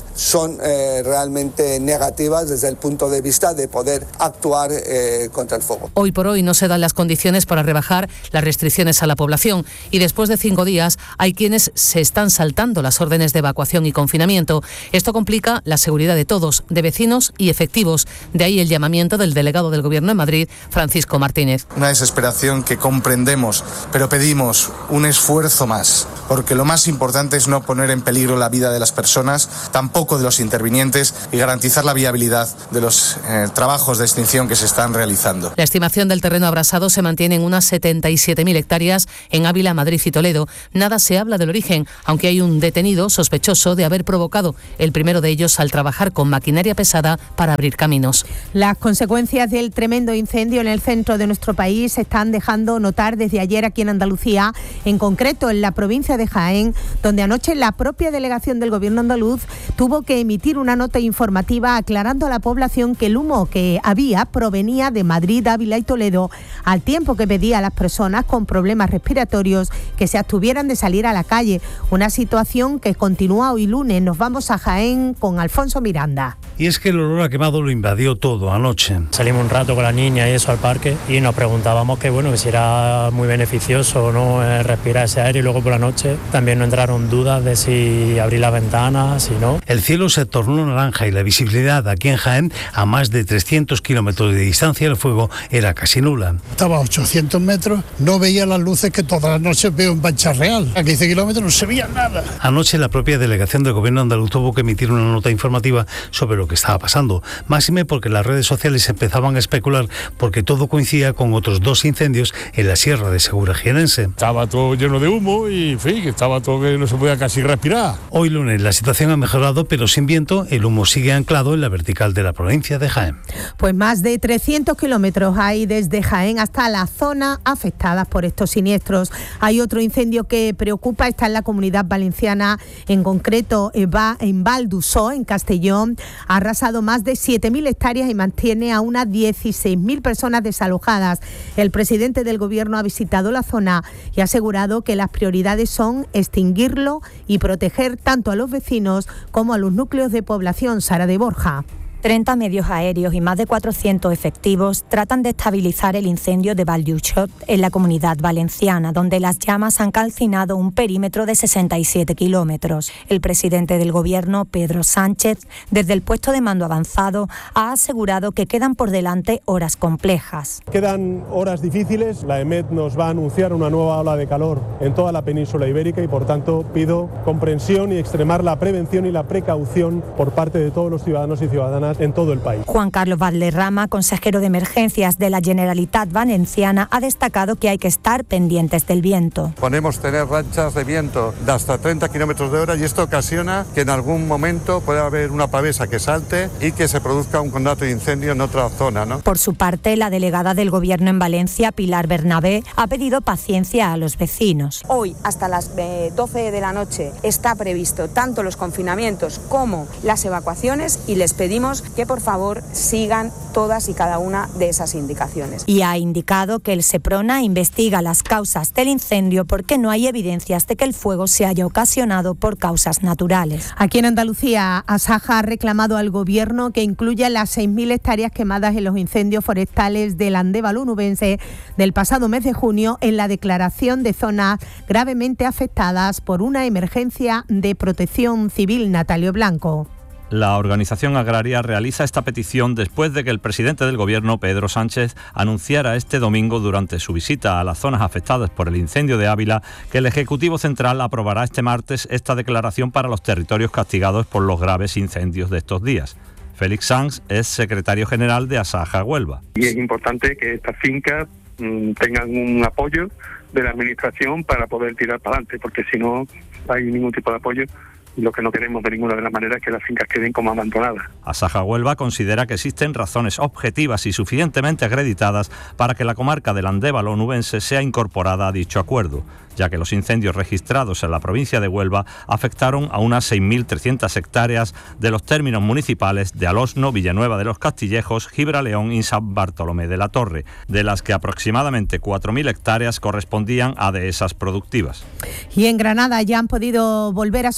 Speaker 11: son realmente negativas desde el punto de vista de poder actuar contra el fuego.
Speaker 19: Hoy por hoy no se dan las condiciones para rebajar las restricciones a la población y después de 5 días hay quienes se están saltando las órdenes de evacuación y confinamiento. Esto complica la seguridad de todos, de vecinos y efectivos. De ahí el llamamiento del delegado del Gobierno en Madrid, Francisco Martínez.
Speaker 20: Una desesperación que comprendemos, pero pedimos un esfuerzo más, porque lo más importante es no poner en peligro la vida de las personas, tampoco de los intervinientes, y garantizar la viabilidad de los trabajos de extinción que se están realizando.
Speaker 19: La estimación del terreno abrasado se mantiene en unas 77.000 hectáreas en Ávila, Madrid y Toledo. Nada se habla del origen, aunque hay un detenido sospechoso de haber provocado el primero de ellos al trabajar con maquinaria pesada para abrir caminos.
Speaker 9: Las consecuencias del tremendo incendio en el centro de nuestro país se están dejando notar desde ayer aquí en Andalucía, en concreto en la provincia de Jaén, donde anoche la propia delegación del Gobierno andaluz tuvo que emitir una nota informativa aclarando a la población que el humo que había provenía de Madrid, Ávila y Toledo, al tiempo que pedía a las personas con problemas respiratorios que se abstuvieran de salir a la calle. Una situación que continúa hoy lunes. Nos vamos a Jaén con Alfonso Miranda.
Speaker 21: Y es que el olor a quemado lo invadió todo anoche.
Speaker 22: Salimos un rato con la niña y eso al parque y nos preguntábamos que si era muy beneficioso o no respirar ese aire, y luego por la noche también nos entraron dudas de si abrir las ventanas, si no.
Speaker 21: El cielo se tornó naranja y la visibilidad aquí en Jaén, a más de 300 kilómetros de distancia del fuego, era casi nula.
Speaker 23: Estaba a 800 metros, no veía las luces que todas las noches veo en Pancha Real. A 15 kilómetros no se veía nada.
Speaker 21: Anoche la propia delegación del Gobierno andaluz tuvo que emitir una nota informativa sobre lo que estaba pasando. Máxime porque las redes sociales empezaban a especular porque todo coincidía con otros 2 incendios en la Sierra de Segura jienense.
Speaker 24: Estaba todo lleno de humo y en fin, que estaba todo que no se podía casi respirar.
Speaker 21: Hoy lunes la situación ha mejorado, pero sin viento. El humo sigue anclado en la vertical de la provincia de Jaén.
Speaker 9: Pues más de 300 kilómetros hay desde Jaén hasta la zona afectadas por estos siniestros. Hay otro incendio que preocupa, está en la Comunidad Valenciana, en concreto en Val d'Usó, en Castellón. Ha arrasado más de 7.000 hectáreas y mantiene a unas 16.000 personas desalojadas. El presidente del Gobierno ha visitado la zona y ha asegurado que las prioridades son extinguirlo y proteger tanto a los vecinos como a los núcleos de población. Sara de Borja.
Speaker 25: 30 medios aéreos y más de 400 efectivos tratan de estabilizar el incendio de Val d'Usó en la Comunidad Valenciana, donde las llamas han calcinado un perímetro de 67 kilómetros. El presidente del Gobierno, Pedro Sánchez, desde el puesto de mando avanzado, ha asegurado que quedan por delante horas complejas.
Speaker 12: Quedan horas difíciles. La EMET nos va a anunciar una nueva ola de calor en toda la península ibérica y, por tanto, pido comprensión y extremar la prevención y la precaución por parte de todos los ciudadanos y ciudadanas en todo el país.
Speaker 25: Juan Carlos Valderrama, consejero de Emergencias de la Generalitat Valenciana, ha destacado que hay que estar pendientes del viento.
Speaker 26: Podemos tener rachas de viento de hasta 30 kilómetros de hora y esto ocasiona que en algún momento pueda haber una pavesa que salte y que se produzca un conato de incendio en otra zona, ¿no?
Speaker 25: Por su parte, la delegada del Gobierno en Valencia, Pilar Bernabé, ha pedido paciencia a los vecinos.
Speaker 27: Hoy, hasta las 12 de la noche, está previsto tanto los confinamientos como las evacuaciones y les pedimos que por favor sigan todas y cada una de esas indicaciones.
Speaker 25: Y ha indicado que el Seprona investiga las causas del incendio porque no hay evidencias de que el fuego se haya ocasionado por causas naturales.
Speaker 9: Aquí en Andalucía, Asaja ha reclamado al Gobierno que incluya las 6.000 hectáreas quemadas en los incendios forestales del Andévalo onubense del pasado mes de junio en la declaración de zonas gravemente afectadas por una emergencia de protección civil. Natalio Blanco.
Speaker 28: La organización agraria realiza esta petición después de que el presidente del Gobierno, Pedro Sánchez, anunciara este domingo durante su visita a las zonas afectadas por el incendio de Ávila que el Ejecutivo Central aprobará este martes esta declaración para los territorios castigados por los graves incendios de estos días. Félix Sanz es secretario general de Asaja Huelva.
Speaker 29: Y es importante que estas fincas tengan un apoyo de la Administración para poder tirar para adelante, porque si no hay ningún tipo de apoyo, lo que no queremos de ninguna de las maneras es que las fincas queden como abandonadas.
Speaker 28: Asaja Huelva considera que existen razones objetivas y suficientemente acreditadas para que la comarca del Andévalo onubense sea incorporada a dicho acuerdo, ya que los incendios registrados en la provincia de Huelva afectaron a unas 6.300 hectáreas de los términos municipales de Alosno, Villanueva de los Castillejos, Gibraleón y San Bartolomé de la Torre, de las que aproximadamente 4.000 hectáreas correspondían a dehesas productivas.
Speaker 9: Y en Granada ya han podido volver a sus casas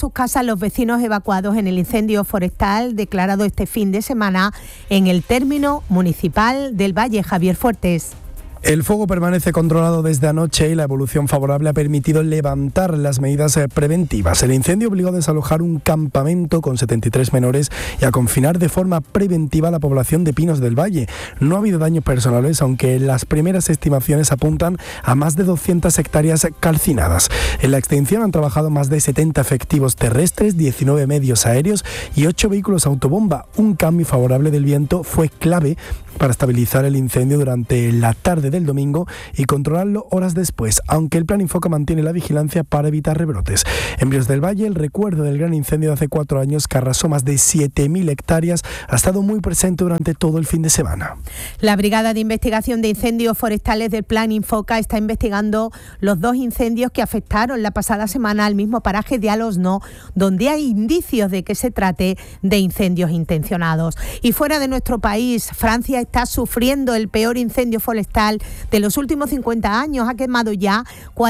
Speaker 9: los vecinos evacuados en el incendio forestal declarado este fin de semana en el término municipal del Valle. Javier Fuertes.
Speaker 1: El fuego permanece controlado desde anoche y la evolución favorable ha permitido levantar las medidas preventivas. El incendio obligó a desalojar un campamento con 73 menores y a confinar de forma preventiva a la población de Pinos del Valle. No ha habido daños personales, aunque las primeras estimaciones apuntan a más de 200 hectáreas calcinadas. En la extinción han trabajado más de 70 efectivos terrestres, 19 medios aéreos y 8 vehículos autobomba. Un cambio favorable del viento fue clave para estabilizar el incendio durante la tarde del domingo y controlarlo horas después, aunque el Plan Infoca mantiene la vigilancia para evitar rebrotes. En Ríos del Valle, el recuerdo del gran incendio de hace 4 años que arrasó más de 7.000 hectáreas ha estado muy presente durante todo el fin de semana.
Speaker 9: La Brigada de Investigación de Incendios Forestales del Plan Infoca está investigando los 2 incendios que afectaron la pasada semana al mismo paraje de Alosno, donde hay indicios de que se trate de incendios intencionados. Y fuera de nuestro país, Francia está sufriendo el peor incendio forestal de los últimos 50 años. Ha quemado ya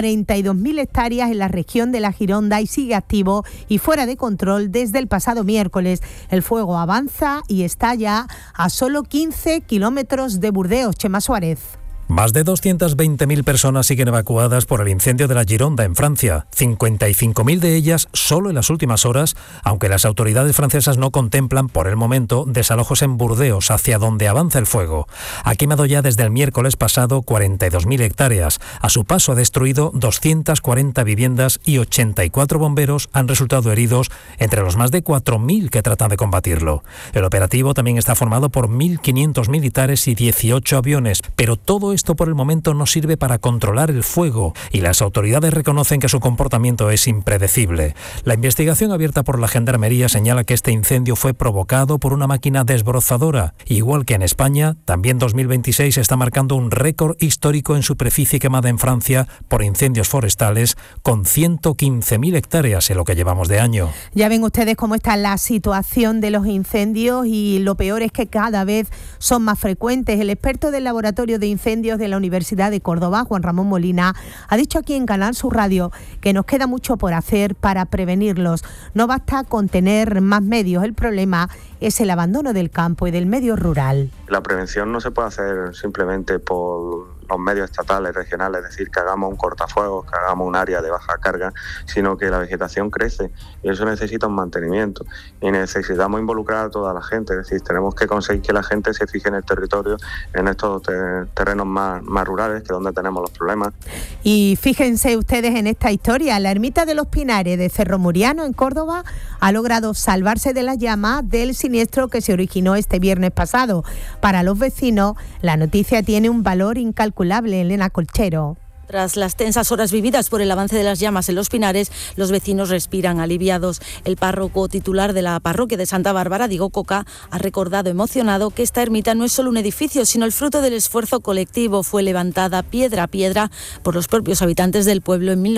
Speaker 9: 42.000 hectáreas en la región de la Gironda y sigue activo y fuera de control desde el pasado miércoles. El fuego avanza y está ya a solo 15 kilómetros de Burdeos. Chema Suárez.
Speaker 3: Más de 220.000 personas siguen evacuadas por el incendio de la Gironda en Francia, 55.000 de ellas solo en las últimas horas, aunque las autoridades francesas no contemplan por el momento desalojos en Burdeos, hacia donde avanza el fuego. Ha quemado ya desde el miércoles pasado 42.000 hectáreas. A su paso ha destruido 240 viviendas y 84 bomberos han resultado heridos, entre los más de 4.000 que tratan de combatirlo. El operativo también está formado por 1.500 militares y 18 aviones, pero todo esto por el momento no sirve para controlar el fuego y las autoridades reconocen que su comportamiento es impredecible. La investigación abierta por la Gendarmería señala que este incendio fue provocado por una máquina desbrozadora. Igual que en España, también 2026 está marcando un récord histórico en superficie quemada en Francia por incendios forestales, con 115.000 hectáreas en lo que llevamos de año.
Speaker 9: Ya ven ustedes cómo está la situación de los incendios y lo peor es que cada vez son más frecuentes. El experto del Laboratorio de Incendios de la Universidad de Córdoba, Juan Ramón Molina, ha dicho aquí en Canal Sur Radio que nos queda mucho por hacer para prevenirlos. No basta con tener más medios, el problema es el abandono del campo y del medio rural.
Speaker 4: La prevención no se puede hacer simplemente por los medios estatales, regionales, es decir, que hagamos un cortafuegos, que hagamos un área de baja carga, sino que la vegetación crece y eso necesita un mantenimiento y necesitamos involucrar a toda la gente, es decir, tenemos que conseguir que la gente se fije en el territorio, en estos terrenos más rurales, que es donde tenemos los problemas.
Speaker 9: Y fíjense ustedes en esta historia, la ermita de los Pinares de Cerro Muriano en Córdoba ha logrado salvarse de las llamas del siniestro que se originó este viernes pasado. Para los vecinos, la noticia tiene un valor incalculable. Elena Colchero.
Speaker 6: Tras las tensas horas vividas por el avance de las llamas en los Pinares, los vecinos respiran aliviados. El párroco titular de la parroquia de Santa Bárbara, Diego Coca, ha recordado emocionado que esta ermita no es solo un edificio, sino el fruto del esfuerzo colectivo. Fue levantada piedra a piedra por los propios habitantes del pueblo en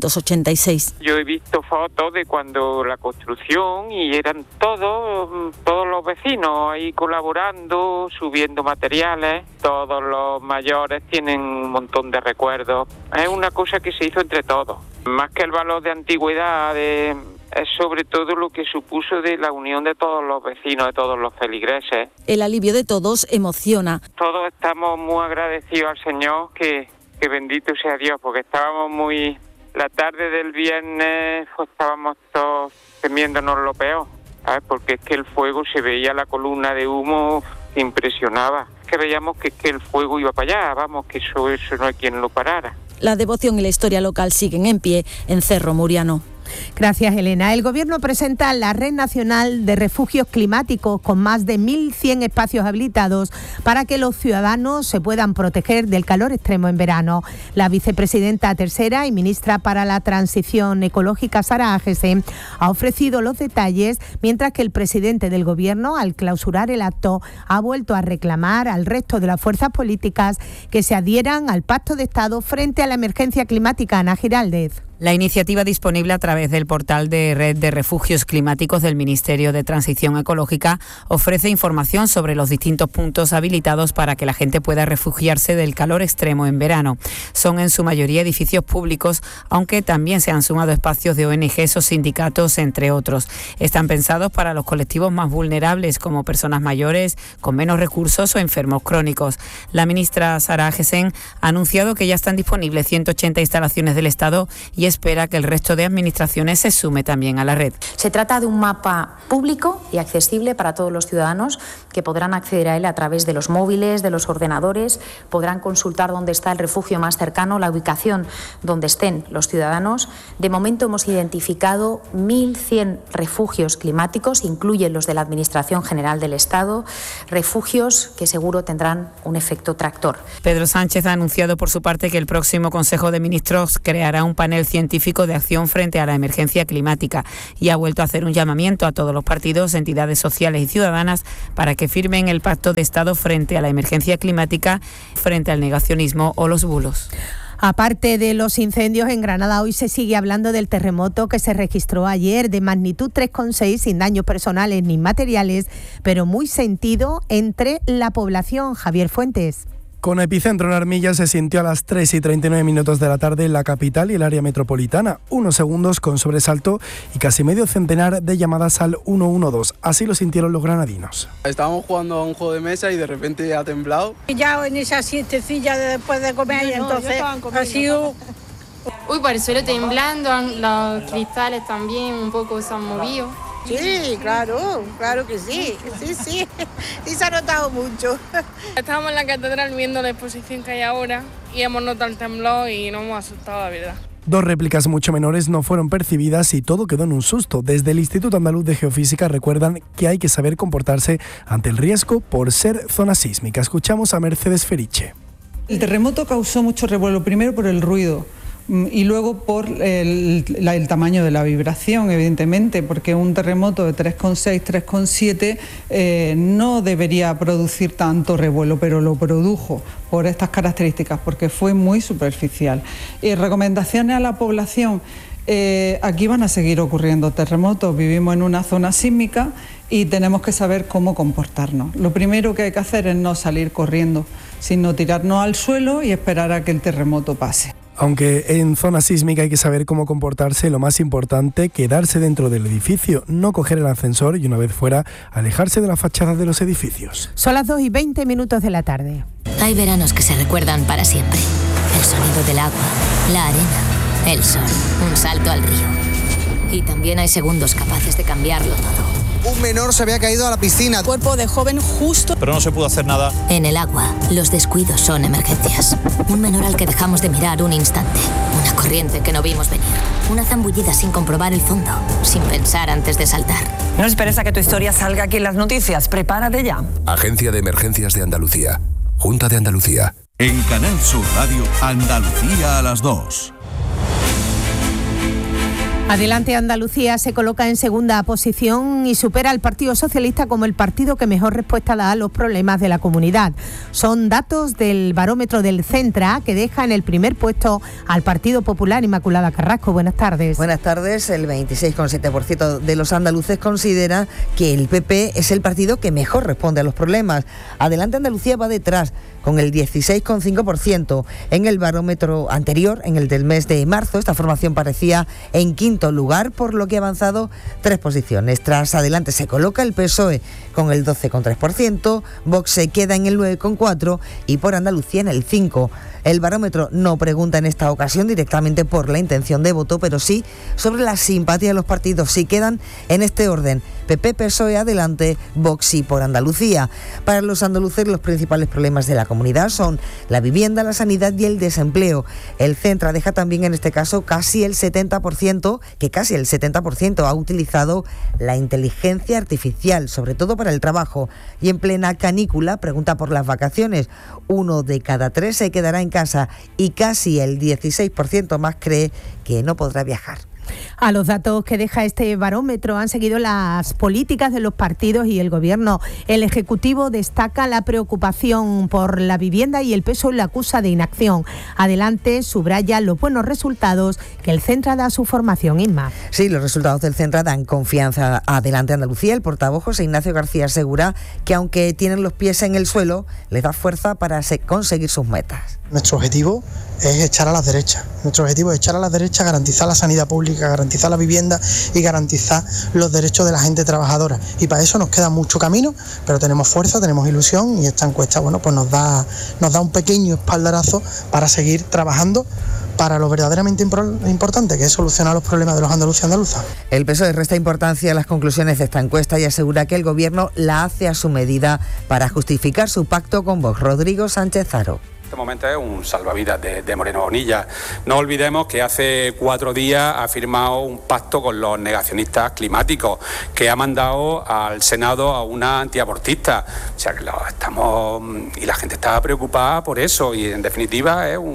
Speaker 6: 1986.
Speaker 8: Yo he visto fotos de cuando la construcción y eran todos los vecinos ahí colaborando, subiendo materiales. Todos los mayores tienen un montón de recuerdos. Es una cosa que se hizo entre todos. Más que el valor de antigüedad, es sobre todo lo que supuso de la unión de todos los vecinos, de todos los feligreses.
Speaker 6: El alivio de todos emociona.
Speaker 8: Todos estamos muy agradecidos al Señor, que bendito sea Dios, porque estábamos muy... La tarde del viernes pues, estábamos todos temiéndonos lo peor, ¿sabes? Porque es que el fuego, se veía la columna de humo que impresionaba. Que veíamos que el fuego iba para allá, vamos, que eso no hay quien lo parara.
Speaker 6: La devoción y la historia local siguen en pie en Cerro Muriano.
Speaker 9: Gracias, Elena. El Gobierno presenta la Red Nacional de Refugios Climáticos con más de 1.100 espacios habilitados para que los ciudadanos se puedan proteger del calor extremo en verano. La vicepresidenta tercera y ministra para la Transición Ecológica, Sara Agese, ha ofrecido los detalles, mientras que el presidente del Gobierno, al clausurar el acto, ha vuelto a reclamar al resto de las fuerzas políticas que se adhieran al Pacto de Estado frente a la emergencia climática. Ana Giraldez.
Speaker 2: La iniciativa, disponible a través del portal de Red de Refugios Climáticos del Ministerio de Transición Ecológica, ofrece información sobre los distintos puntos habilitados para que la gente pueda refugiarse del calor extremo en verano. Son en su mayoría edificios públicos, aunque también se han sumado espacios de ONGs o sindicatos, entre otros. Están pensados para los colectivos más vulnerables, como personas mayores, con menos recursos o enfermos crónicos. La ministra Sara Agesen ha anunciado que ya están disponibles 180 instalaciones del Estado y espera que el resto de administraciones se sume también a la red.
Speaker 5: Se trata de un mapa público y accesible para todos los ciudadanos, que podrán acceder a él a través de los móviles, de los ordenadores, podrán consultar dónde está el refugio más cercano, la ubicación donde estén los ciudadanos. De momento hemos identificado 1.100 refugios climáticos, incluyen los de la Administración General del Estado, refugios que seguro tendrán un efecto tractor.
Speaker 2: Pedro Sánchez ha anunciado por su parte que el próximo Consejo de Ministros creará un panel científico de acción frente a la emergencia climática y ha vuelto a hacer un llamamiento a todos los partidos, entidades sociales y ciudadanas para que firmen el Pacto de Estado frente a la emergencia climática, frente al negacionismo o los bulos.
Speaker 9: Aparte de los incendios, en Granada hoy se sigue hablando del terremoto que se registró ayer de magnitud 3,6, sin daños personales ni materiales, pero muy sentido entre la población. Javier Fuentes.
Speaker 1: Con epicentro en Armilla, se sintió a las 3:39 de la tarde en la capital y el área metropolitana. Unos segundos con sobresalto y casi medio centenar de llamadas al 112. Así lo sintieron los granadinos.
Speaker 10: Estábamos jugando a un juego de mesa y de repente ha temblado.
Speaker 13: Ya en esa siestecilla después de comer, y entonces ha sido...
Speaker 14: Uy, por el suelo temblando, los cristales también un poco se han movido.
Speaker 13: Sí, claro que sí, sí, se ha notado mucho.
Speaker 14: Estábamos en la catedral viendo la exposición que hay ahora y hemos notado el temblor y nos hemos asustado, la verdad.
Speaker 1: 2 réplicas mucho menores no fueron percibidas y todo quedó en un susto. Desde el Instituto Andaluz de Geofísica recuerdan que hay que saber comportarse ante el riesgo por ser zona sísmica. Escuchamos a Mercedes Feriche.
Speaker 15: El terremoto causó mucho revuelo, primero por el ruido y luego por el tamaño de la vibración, evidentemente, porque un terremoto de 3,6, 3,7 no debería producir tanto revuelo, pero lo produjo por estas características, porque fue muy superficial. Recomendaciones a la población: aquí van a seguir ocurriendo terremotos, vivimos en una zona sísmica y tenemos que saber cómo comportarnos. Lo primero que hay que hacer es no salir corriendo, sino tirarnos al suelo y esperar a que el terremoto pase.
Speaker 1: Aunque en zona sísmica hay que saber cómo comportarse, lo más importante, quedarse dentro del edificio, no coger el ascensor y una vez fuera, alejarse de las fachadas de los edificios.
Speaker 9: Son las 2:20 de la tarde.
Speaker 16: Hay veranos que se recuerdan para siempre. El sonido del agua, la arena, el sol, un salto al río. Y también hay segundos capaces de cambiarlo todo.
Speaker 17: Un menor se había caído a la piscina.
Speaker 18: Cuerpo de joven justo.
Speaker 30: Pero no se pudo hacer nada.
Speaker 16: En el agua, los descuidos son emergencias. Un menor al que dejamos de mirar un instante. Una corriente que no vimos venir. Una zambullida sin comprobar el fondo. Sin pensar antes de saltar.
Speaker 31: No esperes a que tu historia salga aquí en las noticias. Prepárate ya.
Speaker 32: Agencia de Emergencias de Andalucía. Junta de Andalucía.
Speaker 7: En Canal Sur Radio, Andalucía a las 2.
Speaker 9: Adelante Andalucía se coloca en segunda posición y supera al Partido Socialista como el partido que mejor respuesta da a los problemas de la comunidad. Son datos del barómetro del Centra que deja en el primer puesto al Partido Popular. Inmaculada Carrasco, buenas tardes.
Speaker 33: Buenas tardes. El 26,7% de los andaluces considera que el PP es el partido que mejor responde a los problemas. Adelante Andalucía va detrás con el 16,5%. En el barómetro anterior, en el del mes de marzo, esta formación parecía en quinto lugar, por lo que ha avanzado 3 posiciones. Tras Adelante se coloca el PSOE con el 12,3%, Vox se queda en el 9,4% y por Andalucía en el 5%. El barómetro no pregunta en esta ocasión directamente por la intención de voto, pero sí sobre la simpatía de los partidos. Si quedan en este orden: PP, PSOE, Adelante, Vox y por Andalucía. Para los andaluces, los principales problemas de la comunidad son la vivienda, la sanidad y el desempleo. El Centra deja también en este caso casi el 70% ha utilizado la inteligencia artificial, sobre todo para el trabajo. Y en plena canícula pregunta por las vacaciones. 1 de cada 3 se quedará en casa y casi el 16% más cree que no podrá viajar.
Speaker 9: A los datos que deja este barómetro han seguido las políticas de los partidos y el Gobierno. El Ejecutivo destaca la preocupación por la vivienda y el PSOE la acusa de inacción. Adelante subraya los buenos resultados que el Centra da a su formación. Inma.
Speaker 33: Sí, los resultados del Centra dan confianza a Adelante Andalucía. El portavoz José Ignacio García asegura que aunque tienen los pies en el suelo, les da fuerza para conseguir sus metas.
Speaker 11: Nuestro objetivo es echar a las derechas. Nuestro objetivo es echar a las derechas, garantizar la sanidad pública, garantizar la vivienda y garantizar los derechos de la gente trabajadora. Y para eso nos queda mucho camino, pero tenemos fuerza, tenemos ilusión y esta encuesta, pues nos da un pequeño espaldarazo para seguir trabajando para lo verdaderamente importante, que es solucionar los problemas de los andaluces y andaluzas.
Speaker 33: El PSOE resta importancia a las conclusiones de esta encuesta y asegura que el Gobierno la hace a su medida para justificar su pacto con Vox. Rodrigo Sánchez Haro.
Speaker 12: Este momento es un salvavidas de Moreno Bonilla. No olvidemos que hace 4 días ha firmado un pacto con los negacionistas climáticos, que ha mandado al Senado a una antiabortista. O sea que y la gente está preocupada por eso y en definitiva es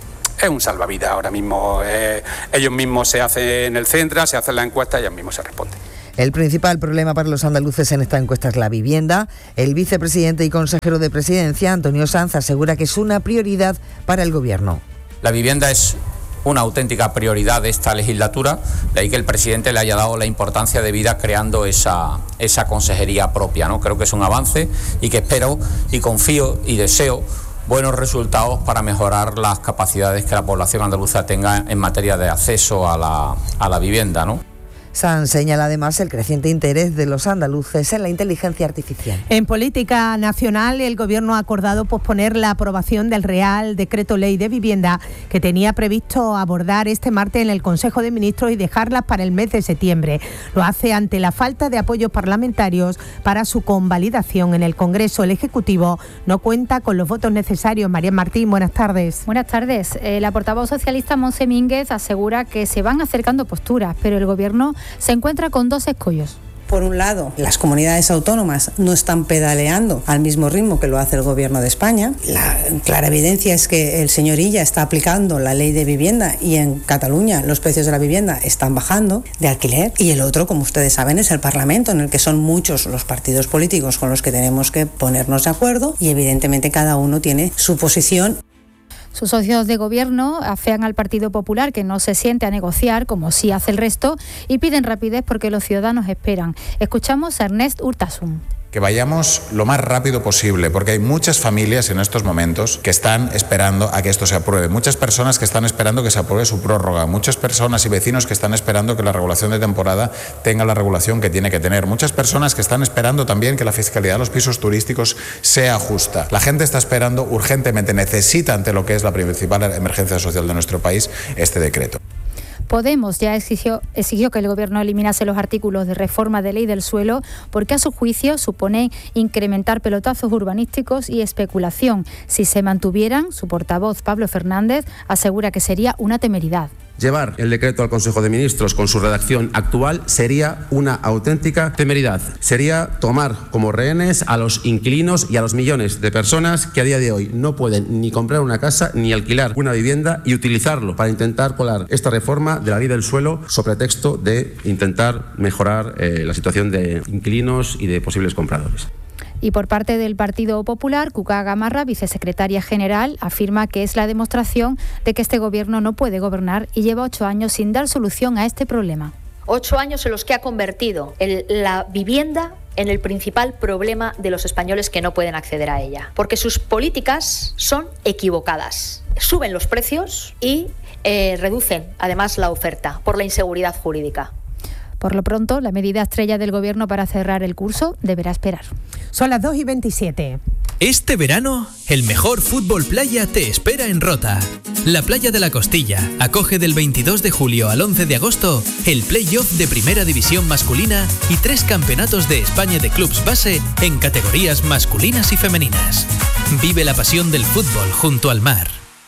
Speaker 12: un salvavidas ahora mismo. Ellos mismos se hacen el Centra, se hacen la encuesta y ellos mismos se responden.
Speaker 33: El principal problema para los andaluces en esta encuesta es la vivienda. El vicepresidente y consejero de Presidencia, Antonio Sanz, asegura que es una prioridad para el Gobierno.
Speaker 18: La vivienda es una auténtica prioridad de esta legislatura, de ahí que el presidente le haya dado la importancia de vida creando esa consejería propia, ¿no? Creo que es un avance y que espero y confío y deseo buenos resultados para mejorar las capacidades que la población andaluza tenga en materia de acceso a la vivienda, ¿no?
Speaker 33: Sanz señala además el creciente interés de los andaluces en la inteligencia artificial.
Speaker 9: En política nacional, el Gobierno ha acordado posponer la aprobación del Real Decreto Ley de Vivienda que tenía previsto abordar este martes en el Consejo de Ministros y dejarla para el mes de septiembre. Lo hace ante la falta de apoyos parlamentarios para su convalidación en el Congreso. El Ejecutivo no cuenta con los votos necesarios. María Martín, buenas tardes.
Speaker 19: Buenas tardes. La portavoz socialista Montse Mínguez asegura que se van acercando posturas, pero el Gobierno se encuentra con 2 escollos.
Speaker 20: Por un lado, las comunidades autónomas no están pedaleando al mismo ritmo que lo hace el Gobierno de España. La clara evidencia es que el señor Illa está aplicando la ley de vivienda y en Cataluña los precios de la vivienda están bajando de alquiler. Y el otro, como ustedes saben, es el Parlamento, en el que son muchos los partidos políticos con los que tenemos que ponernos de acuerdo y evidentemente cada uno tiene su posición.
Speaker 19: Sus socios de gobierno afean al Partido Popular que no se siente a negociar como sí hace el resto y piden rapidez porque los ciudadanos esperan. Escuchamos a Ernest Urtasun.
Speaker 21: Que vayamos lo más rápido posible, porque hay muchas familias en estos momentos que están esperando a que esto se apruebe, muchas personas que están esperando que se apruebe su prórroga, muchas personas y vecinos que están esperando que la regulación de temporada tenga la regulación que tiene que tener, muchas personas que están esperando también que la fiscalidad de los pisos turísticos sea justa. La gente está esperando urgentemente, necesita ante lo que es la principal emergencia social de nuestro país este decreto.
Speaker 19: Podemos ya exigió que el Gobierno eliminase los artículos de reforma de ley del suelo porque a su juicio supone incrementar pelotazos urbanísticos y especulación. Si se mantuvieran, su portavoz Pablo Fernández asegura que sería una temeridad.
Speaker 22: Llevar el decreto al Consejo de Ministros con su redacción actual sería una auténtica temeridad. Sería tomar como rehenes a los inquilinos y a los millones de personas que a día de hoy no pueden ni comprar una casa ni alquilar una vivienda y utilizarlo para intentar colar esta reforma de la ley del suelo sobre pretexto de intentar mejorar la situación de inquilinos y de posibles compradores.
Speaker 19: Y por parte del Partido Popular, Cuca Gamarra, vicesecretaria general, afirma que es la demostración de que este Gobierno no puede gobernar y lleva 8 años sin dar solución a este problema.
Speaker 23: 8 años en los que ha convertido la vivienda en el principal problema de los españoles que no pueden acceder a ella. Porque sus políticas son equivocadas. Suben los precios y reducen además la oferta por la inseguridad jurídica.
Speaker 19: Por lo pronto, la medida estrella del Gobierno para cerrar el curso deberá esperar.
Speaker 9: Son las 2:27.
Speaker 24: Este verano, el mejor fútbol playa te espera en Rota. La Playa de la Costilla acoge del 22 de julio al 11 de agosto el play-off de Primera División masculina y 3 campeonatos de España de clubs base en categorías masculinas y femeninas. Vive la pasión del fútbol junto al mar.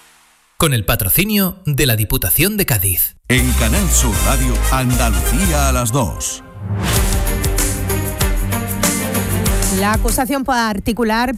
Speaker 24: Con el patrocinio de la Diputación de Cádiz.
Speaker 7: En Canal Sur Radio, Andalucía a las 2.
Speaker 9: La acusación popular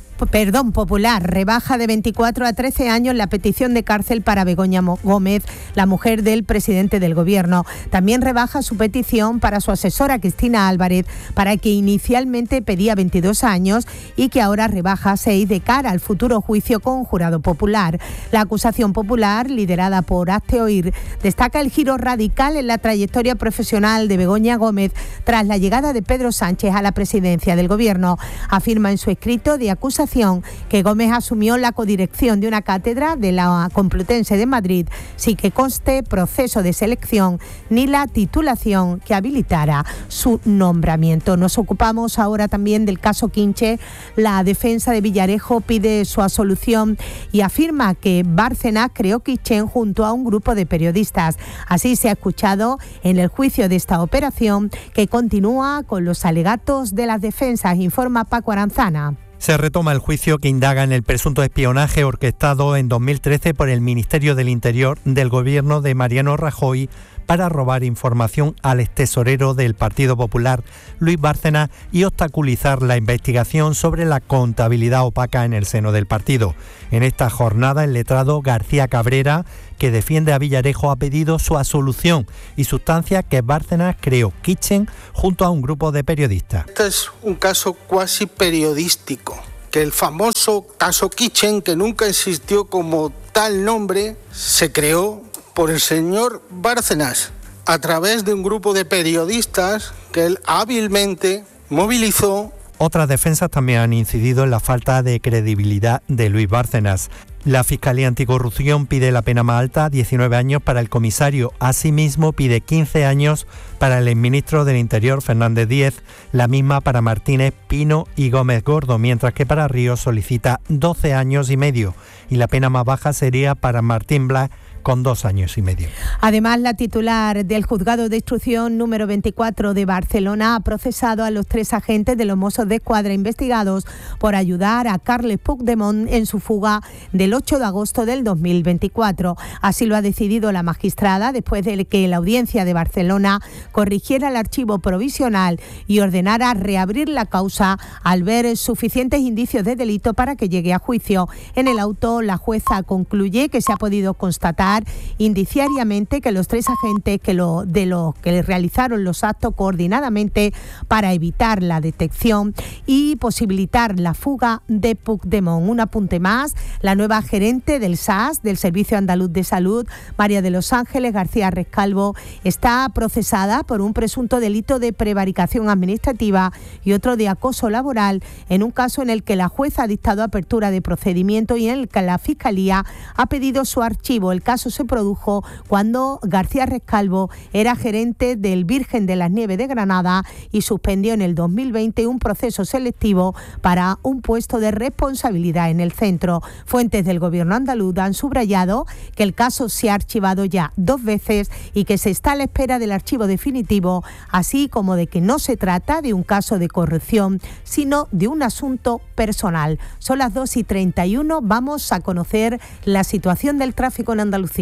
Speaker 9: rebaja de 24 a 13 años la petición de cárcel para Begoña Gómez, la mujer del presidente del Gobierno. También rebaja su petición para su asesora Cristina Álvarez, para que inicialmente pedía 22 años y que ahora rebaja a 6 de cara al futuro juicio con jurado popular. La acusación popular, liderada por Hazte Oír, destaca el giro radical en la trayectoria profesional de Begoña Gómez tras la llegada de Pedro Sánchez a la presidencia del Gobierno. Afirma en su escrito de acusación que Gómez asumió la codirección de una cátedra de la Complutense de Madrid sin que conste proceso de selección ni la titulación que habilitara su nombramiento. Nos ocupamos ahora también del caso Quinche. La defensa de Villarejo pide su absolución y afirma que Bárcenas creó Kitchen junto a un grupo de periodistas. Así se ha escuchado en el juicio de esta operación, que continúa con los alegatos de las defensas, informa Paco Aranzana.
Speaker 2: Se retoma el juicio que indaga en el presunto espionaje orquestado en 2013 por el Ministerio del Interior del Gobierno de Mariano Rajoy para robar información al extesorero del Partido Popular, Luis Bárcenas, y obstaculizar la investigación sobre la contabilidad opaca en el seno del partido. En esta jornada, el letrado García Cabrera, que defiende a Villarejo, ha pedido su absolución y sustancia que Bárcenas creó Kitchen junto a un grupo de periodistas.
Speaker 3: Este es un caso cuasi periodístico, que el famoso caso Kitchen, que nunca existió como tal nombre, se creó por el señor Bárcenas a través de un grupo de periodistas que él hábilmente movilizó.
Speaker 2: Otras defensas también han incidido en la falta de credibilidad de Luis Bárcenas. La Fiscalía Anticorrupción pide la pena más alta, 19 años para el comisario. Asimismo, pide 15 años para el exministro del Interior, Fernández Díez, la misma para Martínez, Pino y Gómez Gordo, mientras que para Ríos solicita 12 años y medio. Y la pena más baja sería para Martín Blas, con 2 años y medio.
Speaker 9: Además, la titular del Juzgado de Instrucción número 24 de Barcelona ha procesado a los 3 agentes de los Mossos de Escuadra investigados por ayudar a Carles Puigdemont en su fuga del 8 de agosto del 2024. Así lo ha decidido la magistrada después de que la Audiencia de Barcelona corrigiera el archivo provisional y ordenara reabrir la causa al ver suficientes indicios de delito para que llegue a juicio. En el auto, la jueza concluye que se ha podido constatar indiciariamente que los 3 agentes de los que realizaron los actos coordinadamente para evitar la detección y posibilitar la fuga de Puigdemont. Un apunte más: la nueva gerente del SAS, del Servicio Andaluz de Salud, María de los Ángeles García Rescalvo, está procesada por un presunto delito de prevaricación administrativa y otro de acoso laboral, en un caso en el que la jueza ha dictado apertura de procedimiento y en el que la Fiscalía ha pedido su archivo. El caso se produjo cuando García Rescalvo era gerente del Virgen de las Nieves de Granada y suspendió en el 2020 un proceso selectivo para un puesto de responsabilidad en el centro. Fuentes del Gobierno andaluz han subrayado que el caso se ha archivado ya 2 veces y que se está a la espera del archivo definitivo, así como de que no se trata de un caso de corrupción, sino de un asunto personal. Son las 2:31, vamos a conocer la situación del tráfico en Andalucía.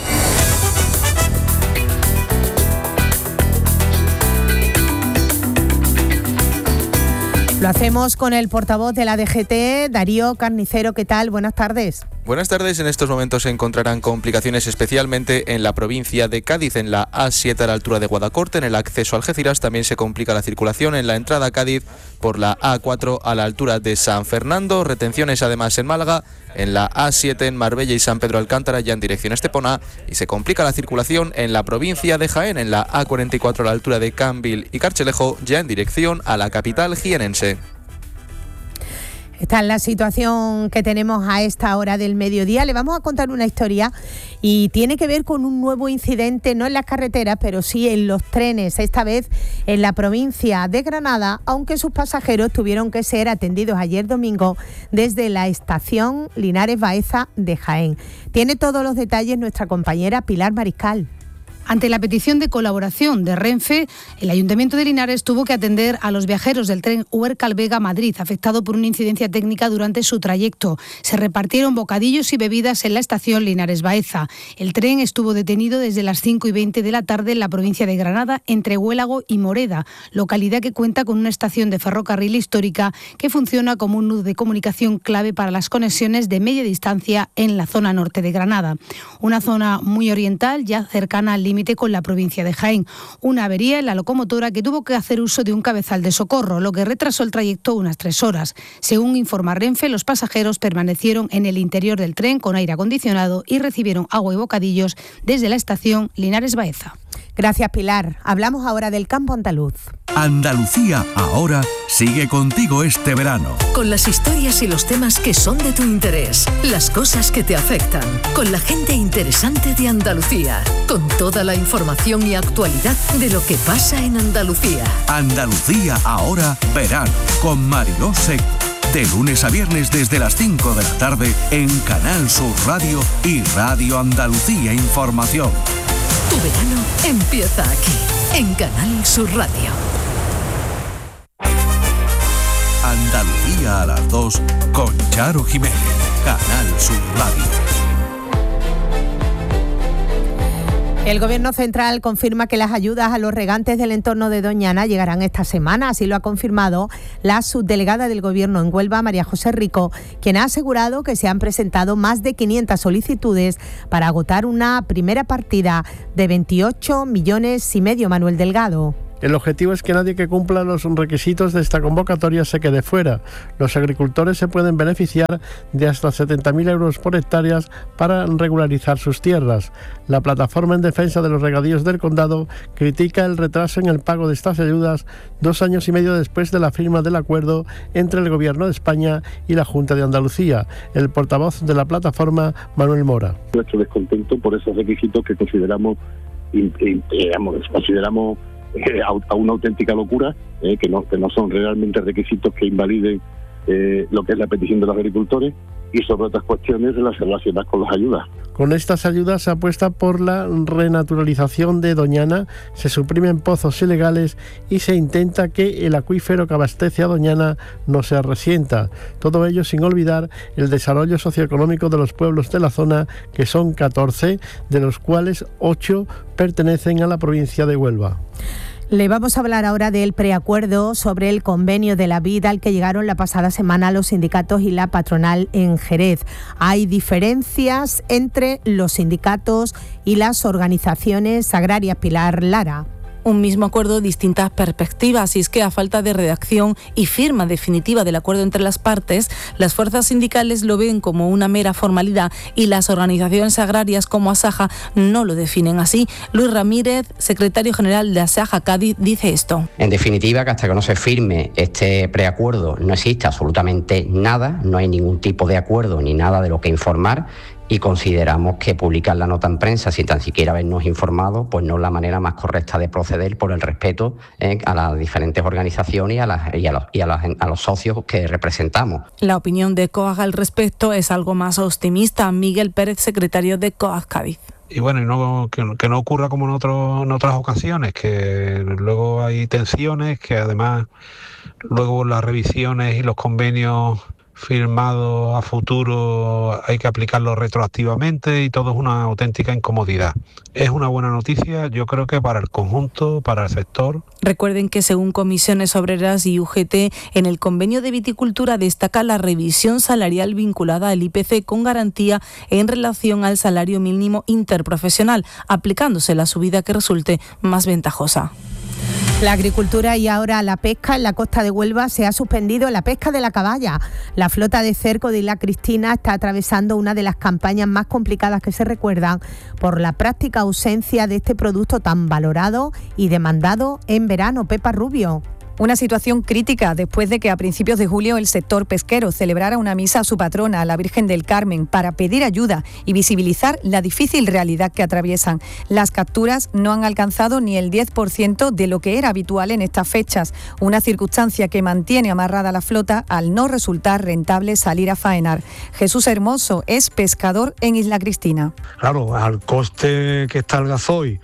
Speaker 9: Lo hacemos con el portavoz de la DGT, Darío Carnicero. ¿Qué tal? Buenas tardes.
Speaker 4: Buenas tardes. En estos momentos se encontrarán complicaciones especialmente en la provincia de Cádiz, en la A7 a la altura de Guadacorte, en el acceso a Algeciras. También se complica la circulación en la entrada a Cádiz por la A4 a la altura de San Fernando. Retenciones además en Málaga, en la A7 en Marbella y San Pedro Alcántara, ya en dirección Estepona. Y se complica la circulación en la provincia de Jaén, en la A44 a la altura de Cambil y Carchelejo, ya en dirección a la capital jienense.
Speaker 9: Esta es la situación que tenemos a esta hora del mediodía. Le vamos a contar una historia y tiene que ver con un nuevo incidente, no en las carreteras, pero sí en los trenes, esta vez en la provincia de Granada, aunque sus pasajeros tuvieron que ser atendidos ayer domingo desde la estación Linares Baeza de Jaén. Tiene todos los detalles nuestra compañera Pilar Mariscal.
Speaker 5: Ante la petición de colaboración de Renfe, el Ayuntamiento de Linares tuvo que atender a los viajeros del tren Huércal-Vega-Madrid, afectado por una incidencia técnica durante su trayecto. Se repartieron bocadillos y bebidas en la estación Linares-Baeza. El tren estuvo detenido desde las 5:20 de la tarde en la provincia de Granada, entre Huélago y Moreda, localidad que cuenta con una estación de ferrocarril histórica que funciona como un nudo de comunicación clave para las conexiones de media distancia en la zona norte de Granada. Una zona muy oriental, ya cercana al límite con la provincia de Jaén. Una avería en la locomotora que tuvo que hacer uso de un cabezal de socorro, lo que retrasó el trayecto unas 3 horas. Según informa Renfe, los pasajeros permanecieron en el interior del tren con aire acondicionado y recibieron agua y bocadillos desde la estación Linares-Baeza.
Speaker 9: Gracias, Pilar. Hablamos ahora del campo andaluz.
Speaker 7: Andalucía ahora sigue contigo este verano.
Speaker 6: Con las historias y los temas que son de tu interés, las cosas que te afectan, con la gente interesante de Andalucía, con toda la información y actualidad de lo que pasa en Andalucía.
Speaker 7: Andalucía ahora verano, con Mariló Seco. De lunes a viernes desde las 5 de la tarde en Canal Sur Radio y Radio Andalucía Información.
Speaker 6: Tu verano empieza aquí, en Canal Sur Radio.
Speaker 7: Andalucía a las 2 con Charo Jiménez, Canal Sur Radio.
Speaker 9: El Gobierno central confirma que las ayudas a los regantes del entorno de Doñana llegarán esta semana. Así lo ha confirmado la subdelegada del Gobierno en Huelva, María José Rico, quien ha asegurado que se han presentado más de 500 solicitudes para agotar una primera partida de 28,5 millones. Manuel Delgado.
Speaker 8: El objetivo es que nadie que cumpla los requisitos de esta convocatoria se quede fuera. Los agricultores se pueden beneficiar de hasta 70.000 euros por hectárea para regularizar sus tierras. La plataforma en defensa de los regadíos del condado critica el retraso en el pago de estas ayudas 2 años y medio después de la firma del acuerdo entre el Gobierno de España y la Junta de Andalucía. El portavoz de la plataforma, Manuel Mora.
Speaker 10: Nuestro descontento por esos requisitos que consideramos a una auténtica locura, que no son realmente requisitos que invaliden lo que es la petición de los agricultores, y sobre otras cuestiones relacionadas con las ayudas.
Speaker 8: Con estas ayudas se apuesta por la renaturalización de Doñana, se suprimen pozos ilegales y se intenta que el acuífero que abastece a Doñana no se resienta. Todo ello sin olvidar el desarrollo socioeconómico de los pueblos de la zona, que son 14, de los cuales 8 pertenecen a la provincia de Huelva.
Speaker 9: Le vamos a hablar ahora del preacuerdo sobre el convenio de la vid al que llegaron la pasada semana los sindicatos y la patronal en Jerez. Hay diferencias entre los sindicatos y las organizaciones agrarias. Pilar Lara.
Speaker 13: Un mismo acuerdo, distintas perspectivas, y es que a falta de redacción y firma definitiva del acuerdo entre las partes, las fuerzas sindicales lo ven como una mera formalidad y las organizaciones agrarias como Asaja no lo definen así. Luis Ramírez, secretario general de Asaja Cádiz, dice esto.
Speaker 14: En definitiva, que hasta que no se firme este preacuerdo no existe absolutamente nada, no hay ningún tipo de acuerdo ni nada de lo que informar. Y consideramos que publicar la nota en prensa sin tan siquiera habernos informado, pues no es la manera más correcta de proceder, por el respeto a las diferentes organizaciones y a los socios que representamos.
Speaker 13: La opinión de COAG al respecto es algo más optimista. Miguel Pérez, secretario de COAG Cádiz.
Speaker 15: Y bueno, que no ocurra como en otras ocasiones, que luego hay tensiones, que además luego las revisiones y los convenios firmado a futuro hay que aplicarlo retroactivamente y todo es una auténtica incomodidad. Es una buena noticia, yo creo que para el conjunto, para el sector.
Speaker 13: Recuerden que según Comisiones Obreras y UGT, en el convenio de viticultura destaca la revisión salarial vinculada al IPC con garantía en relación al salario mínimo interprofesional, aplicándose la subida que resulte más ventajosa.
Speaker 9: La agricultura y ahora la pesca en la costa de Huelva se ha suspendido la pesca de la caballa. La flota de cerco de Isla Cristina está atravesando una de las campañas más complicadas que se recuerdan por la práctica ausencia de este producto tan valorado y demandado en verano. Pepa Rubio.
Speaker 1: Una situación crítica después de que a principios de julio el sector pesquero celebrara una misa a su patrona, a la Virgen del Carmen, para pedir ayuda y visibilizar la difícil realidad que atraviesan. Las capturas no han alcanzado ni el 10% de lo que era habitual en estas fechas, una circunstancia que mantiene amarrada la flota al no resultar rentable salir a faenar. Jesús Hermoso es pescador en Isla Cristina.
Speaker 11: Claro, al coste que está el gasoil,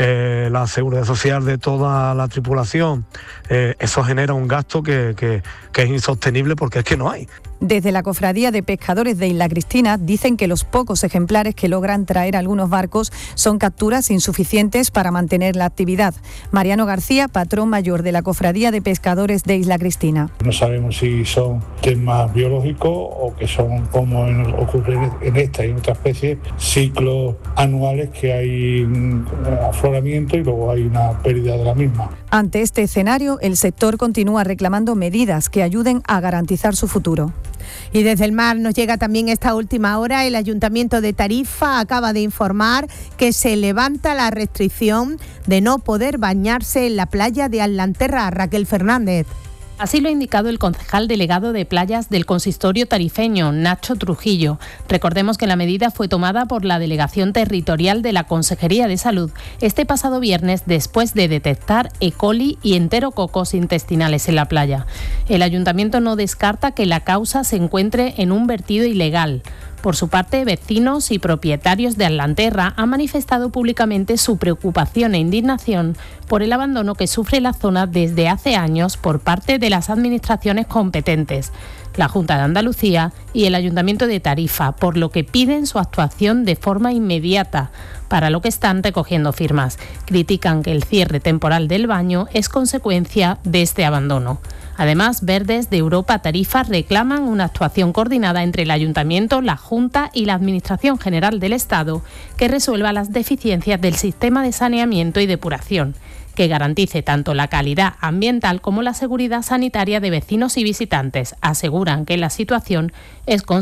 Speaker 11: la seguridad social de toda la tripulación, eso genera un gasto que es insostenible porque es que no hay.
Speaker 1: Desde la Cofradía de Pescadores de Isla Cristina dicen que los pocos ejemplares que logran traer algunos barcos son capturas insuficientes para mantener la actividad. Mariano García, patrón mayor de la Cofradía de Pescadores de Isla Cristina.
Speaker 12: No sabemos si son temas biológicos o que son, como ocurre en esta y en otras especies, ciclos anuales que hay un afloramiento y luego hay una pérdida de la misma.
Speaker 1: Ante este escenario, el sector continúa reclamando medidas que ayuden a garantizar su futuro.
Speaker 9: Y desde el mar nos llega también esta última hora. El Ayuntamiento de Tarifa acaba de informar que se levanta la restricción de no poder bañarse en la playa de Atlanterra. Raquel Fernández.
Speaker 16: Así lo ha indicado el concejal delegado de playas del consistorio tarifeño, Nacho Trujillo. Recordemos que la medida fue tomada por la Delegación Territorial de la Consejería de Salud este pasado viernes después de detectar E. coli y enterococos intestinales en la playa. El ayuntamiento no descarta que la causa se encuentre en un vertido ilegal. Por su parte, vecinos y propietarios de Atlanterra han manifestado públicamente su preocupación e indignación por el abandono que sufre la zona desde hace años por parte de las administraciones competentes, la Junta de Andalucía y el Ayuntamiento de Tarifa, por lo que piden su actuación de forma inmediata, para lo que están recogiendo firmas. Critican que el cierre temporal del baño es consecuencia de este abandono. Además, Verdes de Europa Tarifa reclaman una actuación coordinada entre el Ayuntamiento, la Junta y la Administración General del Estado que resuelva las deficiencias del sistema de saneamiento y depuración, que garantice tanto la calidad ambiental como la seguridad sanitaria de vecinos y visitantes. Aseguran que la situación es consecuencia